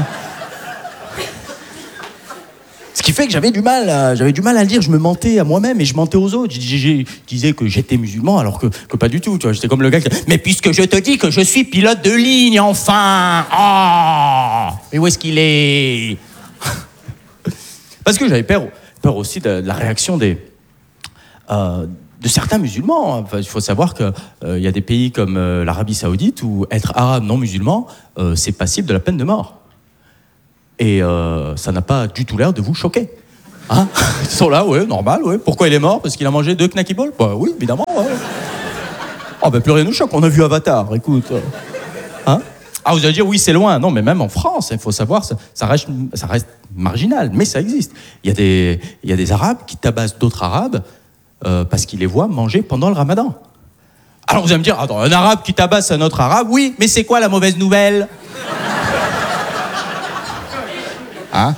S8: Ce qui fait que j'avais du mal, à, j'avais du mal à le dire. Je me mentais à moi-même et je mentais aux autres. Je, je, je disais que j'étais musulman alors que, que pas du tout. Tu vois, j'étais comme le gars qui... Mais puisque je te dis que je suis pilote de ligne, enfin. Oh, mais où est-ce qu'il est? Parce que j'avais peur, peur aussi de, de la réaction des, euh, de certains musulmans. Enfin, il faut savoir qu'il euh, y a des pays comme euh, l'Arabie Saoudite où être arabe non musulman, euh, c'est passible de la peine de mort. Et euh, ça n'a pas du tout l'air de vous choquer. Hein? Ils sont là, ouais, normal, ouais. Pourquoi il est mort? Parce qu'il a mangé deux knacky balls? Bah oui, évidemment, ouais. Oh, bah plus rien nous choque, on a vu Avatar, écoute. Hein? Ah, vous allez dire, oui, c'est loin. Non, mais même en France, il faut savoir, ça, ça, reste, ça reste marginal, mais ça existe. Il y a des, il y a des Arabes qui tabassent d'autres Arabes euh, parce qu'ils les voient manger pendant le Ramadan. Alors vous allez me dire, attends, un Arabe qui tabasse un autre Arabe, oui, mais c'est quoi la mauvaise nouvelle? Hein?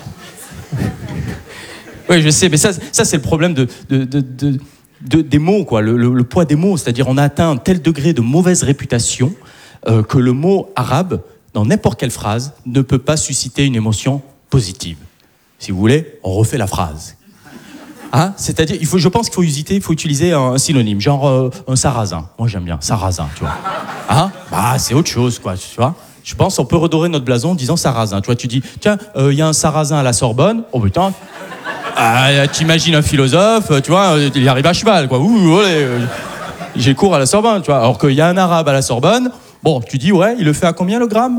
S8: Oui, je sais, mais ça, ça c'est le problème de, de, de, de, de, des mots, quoi, le, le, le poids des mots. C'est-à-dire, on a atteint un tel degré de mauvaise réputation euh, que le mot arabe, dans n'importe quelle phrase, ne peut pas susciter une émotion positive. Si vous voulez, on refait la phrase. Hein? C'est-à-dire, il faut, je pense qu'il faut utiliser, il faut utiliser un, un synonyme, genre euh, un sarrasin. Moi, j'aime bien sarrasin, tu vois. Hein? Bah, c'est autre chose, quoi, tu vois. Je pense qu'on peut redorer notre blason en disant sarrasin. Tu vois, tu dis, tiens, il euh, y a un sarrasin à la Sorbonne. Oh putain. Ah, t'imagines un philosophe, tu vois, il y arrive à cheval, quoi. Ouh, allez, j'ai cours à la Sorbonne, tu vois. Alors qu'il y a un arabe à la Sorbonne, bon, tu dis, ouais, il le fait à combien le gramme?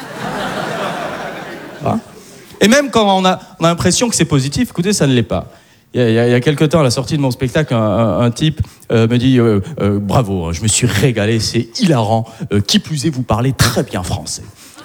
S8: Hein? Et même quand on a, on a l'impression que c'est positif, écoutez, ça ne l'est pas. Il y, a, il y a quelque temps, à la sortie de mon spectacle, un, un, un type euh, me dit euh, euh, bravo, je me suis régalé, c'est hilarant. Euh, qui plus est, vous parlez très bien français.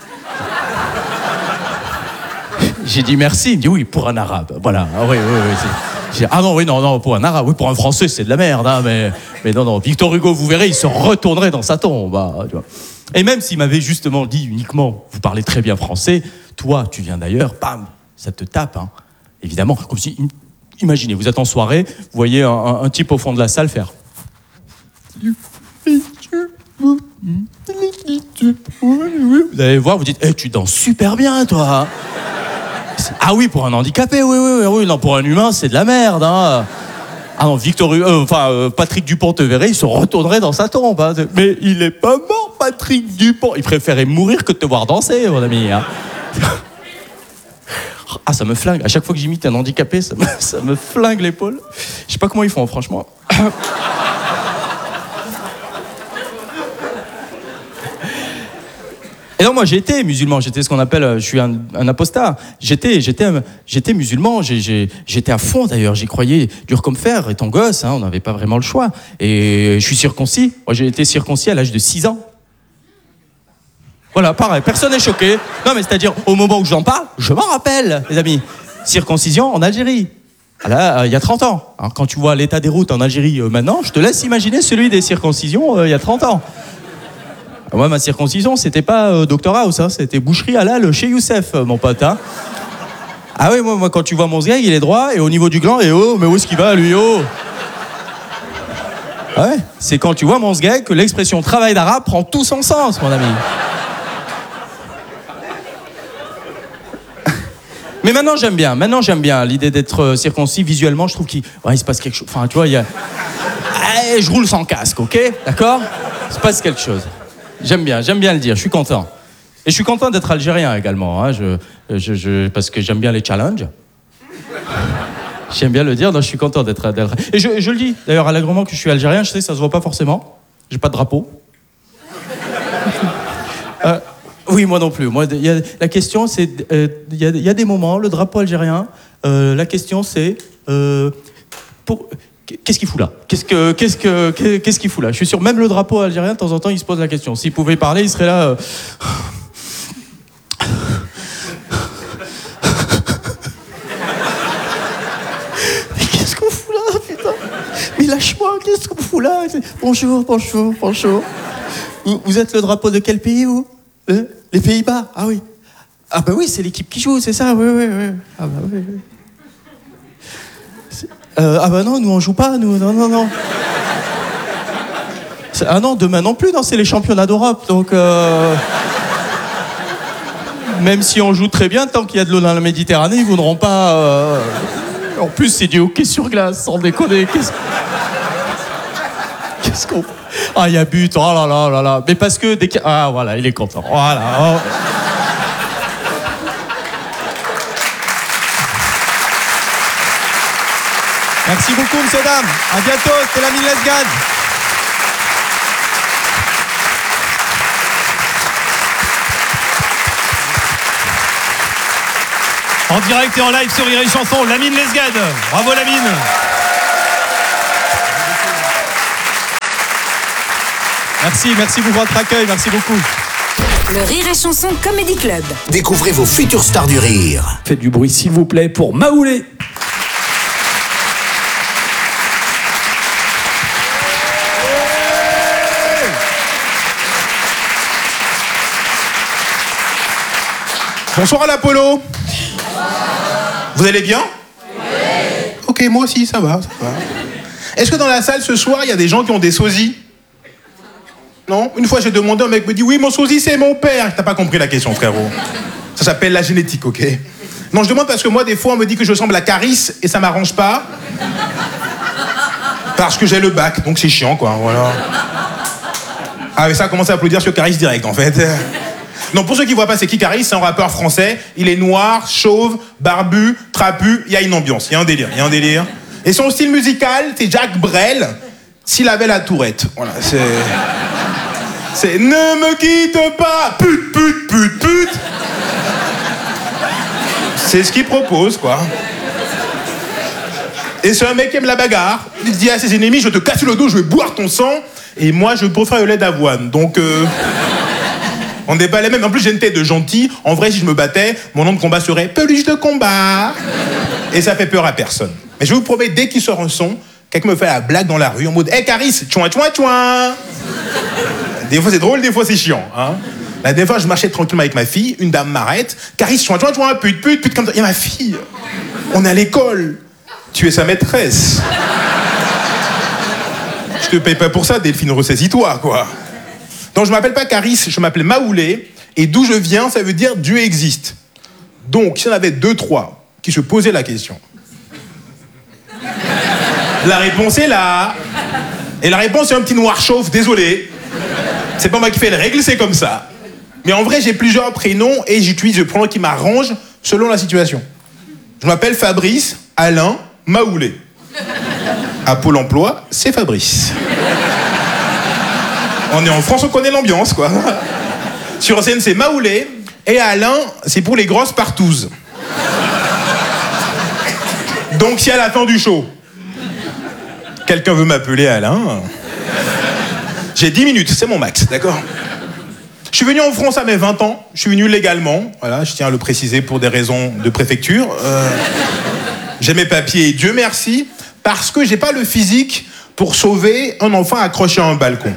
S8: J'ai dit merci. Il me dit oui, pour un arabe. Voilà. Ah, oui, oui, oui. J'ai dit, ah non, oui, non, non, pour un arabe. Oui, pour un français, c'est de la merde. Hein, mais, mais non, non. Victor Hugo, vous verrez, il se retournerait dans sa tombe. Bah, tu vois. Et même s'il m'avait justement dit uniquement, vous parlez très bien français, toi, tu viens d'ailleurs, bam, ça te tape. Hein. Évidemment, comme si. Imaginez, vous êtes en soirée, vous voyez un, un, un type au fond de la salle faire. Vous allez voir, vous dites, hey, tu danses super bien, toi. Ah oui, pour un handicapé, oui, oui, oui, non, pour un humain, c'est de la merde. Hein. Ah non, Victor, euh, enfin, euh, Patrick Dupont te verrait, il se retournerait dans sa tombe. Hein. Mais il est pas mort, Patrick Dupont. Il préférait mourir que de te voir danser, mon ami. Hein. Ah, ça me flingue. À chaque fois que j'imite un handicapé, ça me, ça me flingue l'épaule. Je sais pas comment ils font, franchement. Et non, moi, j'étais musulman. J'étais ce qu'on appelle, je suis un, un apostat. J'étais, j'étais, j'étais musulman. J'ai, j'ai, j'étais à fond, d'ailleurs. J'y croyais dur comme fer. Étant gosse, hein, on n'avait pas vraiment le choix. Et je suis circoncis. Moi, j'ai été circoncis à l'âge de six ans. Voilà, pareil, personne n'est choqué. Non, mais c'est-à-dire, au moment où j'en parle, je m'en rappelle, les amis. Circoncision en Algérie. Là, euh, il y a trente ans. Alors, quand tu vois l'état des routes en Algérie euh, maintenant, je te laisse imaginer celui des circoncisions euh, il y a trente ans. Moi, ma circoncision, c'était pas euh, Doctor House, hein, c'était boucherie halal chez Youssef, euh, mon pote. Hein. Ah oui, moi, moi, quand tu vois mon sgeg, il est droit, et au niveau du gland, et oh, mais où est-ce qu'il va, lui, oh? Ouais, c'est quand tu vois mon sgeg que l'expression travail d'arabe prend tout son sens, mon ami. Mais maintenant j'aime bien, maintenant j'aime bien l'idée d'être circoncis visuellement, je trouve qu'il ouais, il se passe quelque chose. Enfin, tu vois, il y a. Allez, je roule sans casque, ok? D'accord? Il se passe quelque chose. J'aime bien, j'aime bien le dire, je suis content. Et je suis content d'être algérien également, hein, je, je, je, parce que j'aime bien les challenges. J'aime bien le dire, donc je suis content d'être. d'être... Et je, je le dis d'ailleurs allègrement que je suis algérien, je sais, ça se voit pas forcément. J'ai pas de drapeau. euh, Oui, moi non plus. Moi, y a, la question, c'est... Il euh, y, y a des moments, le drapeau algérien, euh, la question, c'est... Euh, pour, qu'est-ce qu'il fout là? Qu'est-ce que, qu'est-ce que, qu'est-ce qu'il fout là? Je suis sûr, même le drapeau algérien, de temps en temps, il se pose la question. S'il pouvait parler, il serait là... Euh... Mais qu'est-ce qu'on fout là, putain? Mais lâche-moi, qu'est-ce qu'on fout là? Bonjour, bonjour, bonjour. Vous, vous êtes le drapeau de quel pays, vous? Euh, les Pays-Bas, ah oui. Ah bah oui, c'est l'équipe qui joue, c'est ça, oui, oui, oui. Ah bah oui, oui. Euh, ah bah non, nous on joue pas, nous, non, non, non. C'est, ah non, demain non plus, non, c'est les championnats d'Europe, donc... Euh... Même si on joue très bien, tant qu'il y a de l'eau dans la Méditerranée, ils voudront pas... Euh... En plus, c'est du hockey sur glace, sans déconner. Qu'est-ce, Qu'est-ce qu'on... Ah, il y a but, oh là là là là. Mais parce que... Dès ah, voilà, il est content. Voilà. Oh. Merci beaucoup, monsieur, dames. À bientôt, c'était la Mille Lesgade.
S2: En direct et en live sur Rire et Chanson, Lamine Lesgade. Bravo Lamine.
S8: Merci, merci pour votre accueil, merci beaucoup.
S4: Le Rire et Chanson Comedy Club.
S3: Découvrez vos futures stars du rire.
S2: Faites du bruit s'il vous plaît pour Maoulé.
S9: Bonsoir à l'Apollo. Vous allez bien? Oui. Ok, moi aussi, ça va, ça va. Est-ce que dans la salle ce soir, il y a des gens qui ont des sosies? Non? Une fois, j'ai demandé, un mec me dit, oui, mon sosie, c'est mon père. T'as pas compris la question, frérot. Ça s'appelle la génétique, ok? Non, je demande parce que moi, des fois, on me dit que je ressemble à Caris et ça m'arrange pas. Parce que j'ai le bac, donc c'est chiant, quoi, voilà. Ah, mais ça a commencé à applaudir sur Caris direct, en fait. Non, pour ceux qui voient pas, c'est qui Caris? C'est un rappeur français. Il est noir, chauve, barbu, trapu. Il y a une ambiance, il y a un délire, il y a un délire. Et son style musical, c'est Jacques Brel, s'il avait la tourette. Voilà, c'est... C'est « Ne me quitte pas, pute, pute, pute, pute !» C'est ce qu'il propose, quoi. Et c'est un mec qui aime la bagarre. Il dit à ses ennemis, je te casse le dos, je vais boire ton sang. Et moi, je préfère le lait d'avoine. Donc, euh, on n'est pas les mêmes. En plus, j'ai une tête de gentil. En vrai, si je me battais, mon nom de combat serait Peluche de combat. Et ça fait peur à personne. Mais je vous promets, dès qu'il sort un son, quelqu'un me fait la blague dans la rue en mode « Hé, hey, Caris, tchouin, tchouin, tchouin !» Des fois, c'est drôle, des fois, c'est chiant. Hein. La dernière fois, je marchais tranquillement avec ma fille. Une dame m'arrête. Caris, tchouin, tchouin, tchouin, pute, pute, pute, comme ça. Et ma fille, on est à l'école. Tu es sa maîtresse. Je te paye pas pour ça, Delphine, ressaisis-toi, quoi. Donc, je m'appelle pas Caris, je m'appelle Maoulé. Et d'où je viens, ça veut dire Dieu existe. Donc, s'il y en avait deux, trois qui se posaient la question. La réponse est là. Et la réponse est un petit noir chauve, désolé. C'est pas moi qui fais les règles, c'est comme ça. Mais en vrai, j'ai plusieurs prénoms et j'utilise le pronom qui m'arrange selon la situation. Je m'appelle Fabrice, Alain, Maoulé. À Pôle emploi, c'est Fabrice. On est en France, on connaît l'ambiance, quoi. Sur scène, c'est Maoulé. Et Alain, c'est pour les grosses partouzes. Donc, si à la fin du show, quelqu'un veut m'appeler Alain, j'ai dix minutes, c'est mon max, d'accord? Je suis venu en France à mes vingt ans, je suis venu légalement, voilà, je tiens à le préciser pour des raisons de préfecture. Euh, j'ai mes papiers, Dieu merci, parce que j'ai pas le physique pour sauver un enfant accroché à un balcon.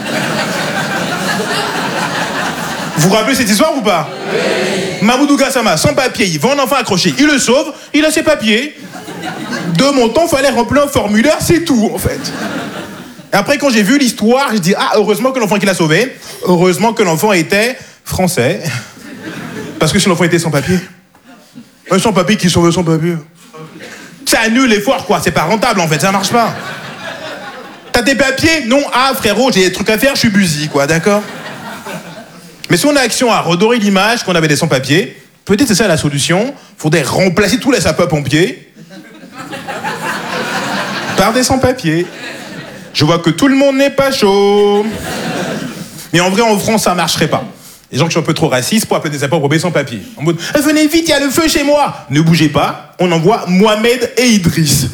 S9: Vous vous rappelez cette histoire ou pas? Oui. Mamoudou Gassama, sans papier, il voit un enfant accroché, il le sauve, il a ses papiers. De mon temps, il fallait remplir un formulaire, c'est tout en fait. Et après, quand j'ai vu l'histoire, je dis ah, heureusement que l'enfant qui l'a sauvé, heureusement que l'enfant était français. Parce que si l'enfant était sans papier, un sans papier qui sauve sans papier, ça annule l'effort, quoi. C'est pas rentable en fait, ça marche pas. T'as des papiers? Non, ah frérot, j'ai des trucs à faire, je suis busy, quoi, d'accord? Mais si on a action à redorer l'image qu'on avait des sans-papiers, peut-être c'est ça la solution. Faudrait remplacer tous les sapeurs-pompiers par des sans-papiers. Je vois que tout le monde n'est pas chaud. Mais en vrai, en France, ça marcherait pas. Les gens qui sont un peu trop racistes pour appeler des sapeurs-pompiers sans papier. En mode, eh, venez vite, il y a le feu chez moi. Ne bougez pas, on envoie Mohamed et Idriss.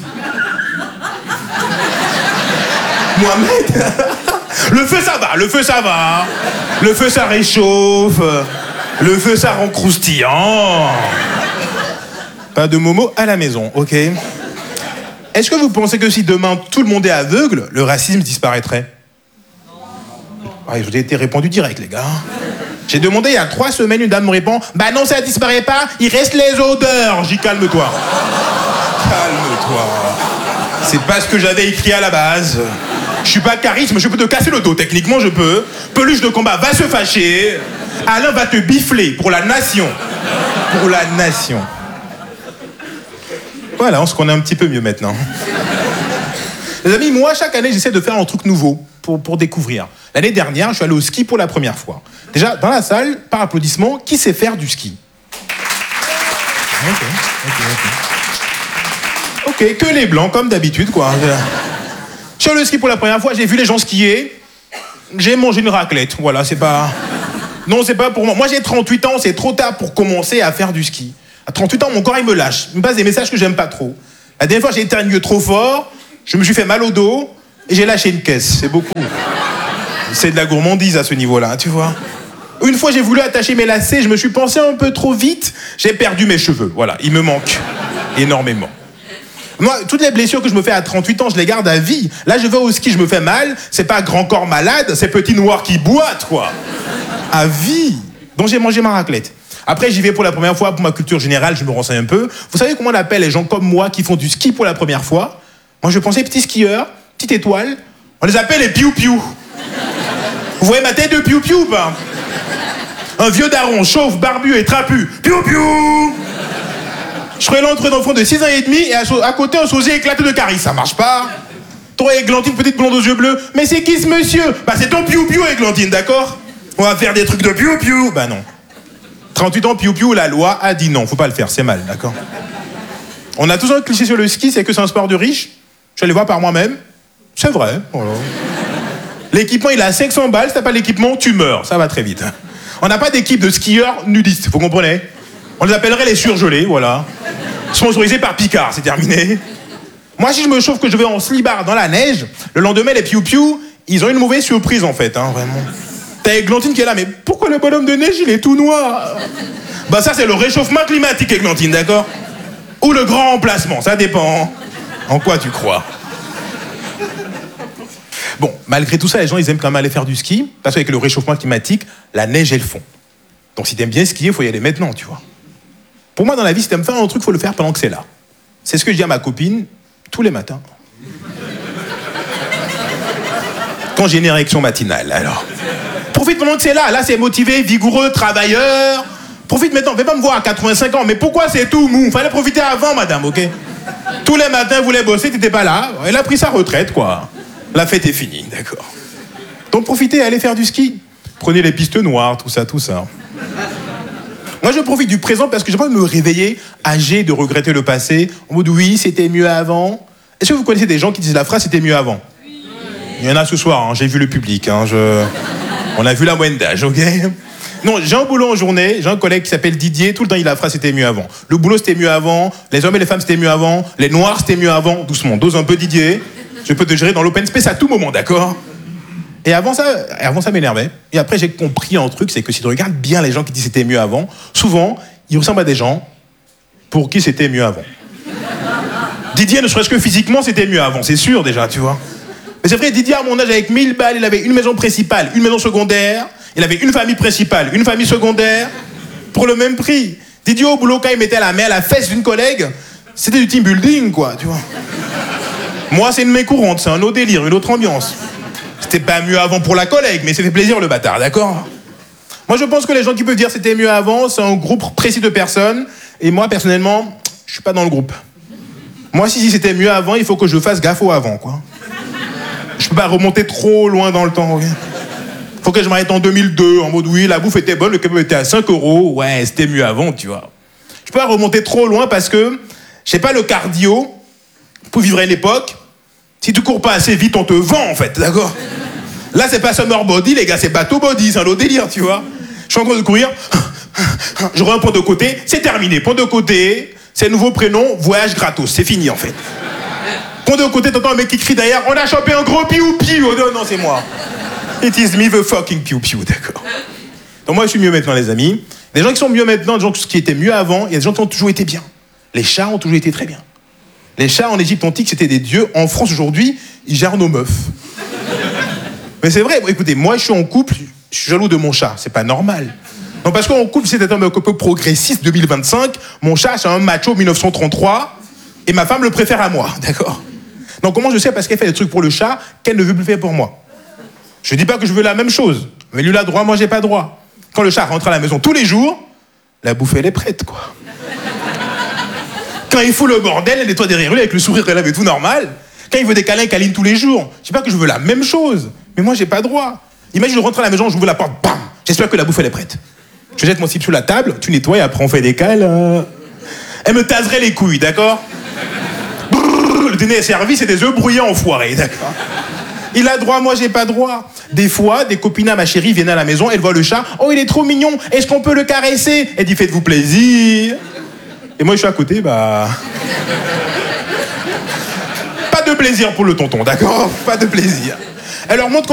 S9: Mohamed le feu, ça va, le feu, ça va. Le feu, ça réchauffe. Le feu, ça rend croustillant. Pas de momo à la maison, ok? Est-ce que vous pensez que si demain tout le monde est aveugle, le racisme disparaîtrait? Ah, je vous ai été répondu direct, les gars. J'ai demandé il y a trois semaines, une dame me répond « Bah non, ça disparaît pas, il reste les odeurs !» J'y calme-toi. Calme-toi. C'est pas ce que j'avais écrit à la base. Je suis pas charisme, je peux te casser le dos, techniquement je peux. Peluche de combat va se fâcher. Alain va te bifler pour la nation. Pour la nation. Voilà, on se connaît un petit peu mieux maintenant. Les amis, moi, chaque année, j'essaie de faire un truc nouveau pour, pour découvrir. L'année dernière, je suis allé au ski pour la première fois. Déjà, dans la salle, par applaudissement, qui sait faire du ski? Ok, ok, ok. Ok, que les blancs, comme d'habitude, quoi. Je suis allé au ski pour la première fois, j'ai vu les gens skier. J'ai mangé une raclette, voilà, c'est pas... Non, c'est pas pour moi. Moi, j'ai trente-huit ans, c'est trop tard pour commencer à faire du ski. À trente-huit ans, mon corps, il me lâche. Il me passe des messages que j'aime pas trop. La dernière fois, j'ai éternué trop fort, je me suis fait mal au dos et j'ai lâché une caisse. C'est beaucoup. C'est de la gourmandise à ce niveau-là, tu vois. Une fois, j'ai voulu attacher mes lacets, je me suis pensé un peu trop vite, j'ai perdu mes cheveux. Voilà, il me manque énormément. Moi, toutes les blessures que je me fais à trente-huit ans, je les garde à vie. Là, je vais au ski, je me fais mal, c'est pas grand corps malade, c'est petit noir qui boite, quoi. À vie. Donc j'ai mangé ma raclette. Après, j'y vais pour la première fois, pour ma culture générale, je me renseigne un peu. Vous savez comment on appelle les gens comme moi qui font du ski pour la première fois? Moi, je pensais petits skieurs, petite étoile, on les appelle les piou-piou. Vous voyez ma tête de piou-piou ou pas? Un vieux daron, chauve, barbu et trapu. Piou-piou. Je serais l'entre d'enfant de six ans et demi et à, à côté un sosie éclaté de caries. Ça marche pas. Toi, Églantine, petite blonde aux yeux bleus. Mais c'est qui ce monsieur? Bah c'est ton piou-piou, Églantine, d'accord? On va faire des trucs de piou-piou. Bah non. trente-huit ans, piou-piou, la loi a dit non. Faut pas le faire, c'est mal, d'accord? On a tous un cliché sur le ski, c'est que c'est un sport de riche. Je suis allé voir par moi-même. C'est vrai. Voilà. L'équipement, il a cinq cents balles. Si t'as pas l'équipement, tu meurs. Ça va très vite. On n'a pas d'équipe de skieurs nudistes, vous comprenez? On les appellerait les surgelés, voilà. Sponsorisés par Picard, c'est terminé. Moi, si je me chauffe que je vais en slibard dans la neige, le lendemain, les piou-piou, ils ont une mauvaise surprise, en fait, hein, vraiment. T'as Églantine qui est là, mais pourquoi le bonhomme de neige, il est tout noir? Bah ça, c'est le réchauffement climatique, Églantine, d'accord? Ou le grand remplacement, ça dépend. En quoi tu crois? Bon, malgré tout ça, les gens, ils aiment quand même aller faire du ski, parce qu'avec le réchauffement climatique, la neige, elle fond. Donc si t'aimes bien skier, il faut y aller maintenant, tu vois. Pour moi, dans la vie, si t'aimes faire un truc, il faut le faire pendant que c'est là. C'est ce que je dis à ma copine tous les matins. Quand j'ai une érection matinale, alors. Profite pendant que c'est là. Là, c'est motivé, vigoureux, travailleur. Profite maintenant. Fais pas me voir à quatre-vingt-cinq ans. Mais pourquoi c'est tout mou? Fallait profiter avant, madame, ok? Tous les matins, vous voulez bosser, t'étais pas là. Elle a pris sa retraite, quoi. La fête est finie, d'accord. Donc profitez, allez faire du ski. Prenez les pistes noires, tout ça, tout ça. Moi, je profite du présent parce que j'ai pas envie de me réveiller âgé, de regretter le passé, en mode oui, c'était mieux avant. Est-ce que vous connaissez des gens qui disent la phrase c'était mieux avant? Oui. Il y en a ce soir, hein, j'ai vu le public. Hein, je... On a vu la moyenne d'âge, ok? Non, j'ai un boulot en journée, j'ai un collègue qui s'appelle Didier, tout le temps il a la phrase c'était mieux avant. Le boulot c'était mieux avant, les hommes et les femmes c'était mieux avant, les noirs c'était mieux avant. Doucement, dose un peu Didier. Je peux te gérer dans l'open space à tout moment, d'accord? Et avant ça, avant ça m'énervait. Et après, j'ai compris un truc, c'est que si tu regardes bien les gens qui disent c'était mieux avant, souvent, ils ressemblent à des gens pour qui c'était mieux avant. Didier, ne serait-ce que physiquement, c'était mieux avant, c'est sûr déjà, tu vois. Mais c'est vrai, Didier, à mon âge, avec mille balles, il avait une maison principale, une maison secondaire, il avait une famille principale, une famille secondaire, pour le même prix. Didier, au boulot, quand il mettait la main à la fesse d'une collègue, c'était du team building, quoi, tu vois. Moi, c'est une main courante, c'est un autre délire, une autre ambiance. C'était pas mieux avant pour la collègue, mais c'était plaisir le bâtard, d'accord? Moi, je pense que les gens qui peuvent dire c'était mieux avant, c'est un groupe précis de personnes. Et moi, personnellement, je suis pas dans le groupe. Moi, si, si c'était mieux avant, il faut que je fasse gaffe au avant, quoi. Je peux pas remonter trop loin dans le temps, ok? Faut que je m'arrête en deux mille deux, en mode oui, la bouffe était bonne, le kebab était à cinq euros. Ouais, c'était mieux avant, tu vois. Je peux pas remonter trop loin parce que, je sais pas, le cardio, pour vivre à une époque, si tu cours pas assez vite, on te vend, en fait, d'accord? Là, c'est pas summer body, les gars, c'est bateau body, c'est un autre délire, tu vois. Je suis en train de courir, je rends un point de côté, c'est terminé. Point de côté, c'est nouveau prénom, voyage gratos, c'est fini, en fait. Point de côté, t'entends un mec qui crie derrière, on a chopé un gros piou-piou. Oh, non, non, c'est moi. It is me, the fucking piou-piou, d'accord. Donc moi, je suis mieux maintenant, les amis. Des gens qui sont mieux maintenant, des gens qui étaient mieux avant, il y a des gens qui ont toujours été bien. Les chats ont toujours été très bien. Les chats en Égypte antique, c'était des dieux. En France, aujourd'hui, ils gèrent nos meufs. Mais c'est vrai, bon, écoutez, moi, je suis en couple, je suis jaloux de mon chat. C'est pas normal. Non, parce qu'en couple, c'était un peu progressiste deux mille vingt-cinq. Mon chat, c'est un macho mille neuf cent trente-trois. Et ma femme le préfère à moi, d'accord? Donc, comment je sais? Parce qu'elle fait des trucs pour le chat qu'elle ne veut plus faire pour moi. Je dis pas que je veux la même chose. Mais lui, il a droit, moi, j'ai pas droit. Quand le chat rentre à la maison tous les jours, la bouffe, elle est prête, quoi. Quand il fout le bordel, elle nettoie derrière lui avec le sourire qu'elle avait tout normal. Quand il veut des câlins, il câline tous les jours. Je dis pas que je veux la même chose, mais moi j'ai pas droit. Imagine, je rentre à la maison, j'ouvre la porte, bam. J'espère que la bouffe elle est prête. Je jette mon slip sous la table, tu nettoies et après on fait des câlins. Elle me taserait les couilles, d'accord? Brrr, le dîner est servi, c'est des œufs brouillés enfoirés, d'accord? Il a droit, moi j'ai pas droit. Des fois, des copines à ma chérie viennent à la maison, elles voient le chat. Oh, il est trop mignon, est-ce qu'on peut le caresser? Elle dit, faites-vous plaisir. Et moi, je suis à côté, bah... Pas de plaisir pour le tonton, d'accord? Pas de plaisir. Elle leur montre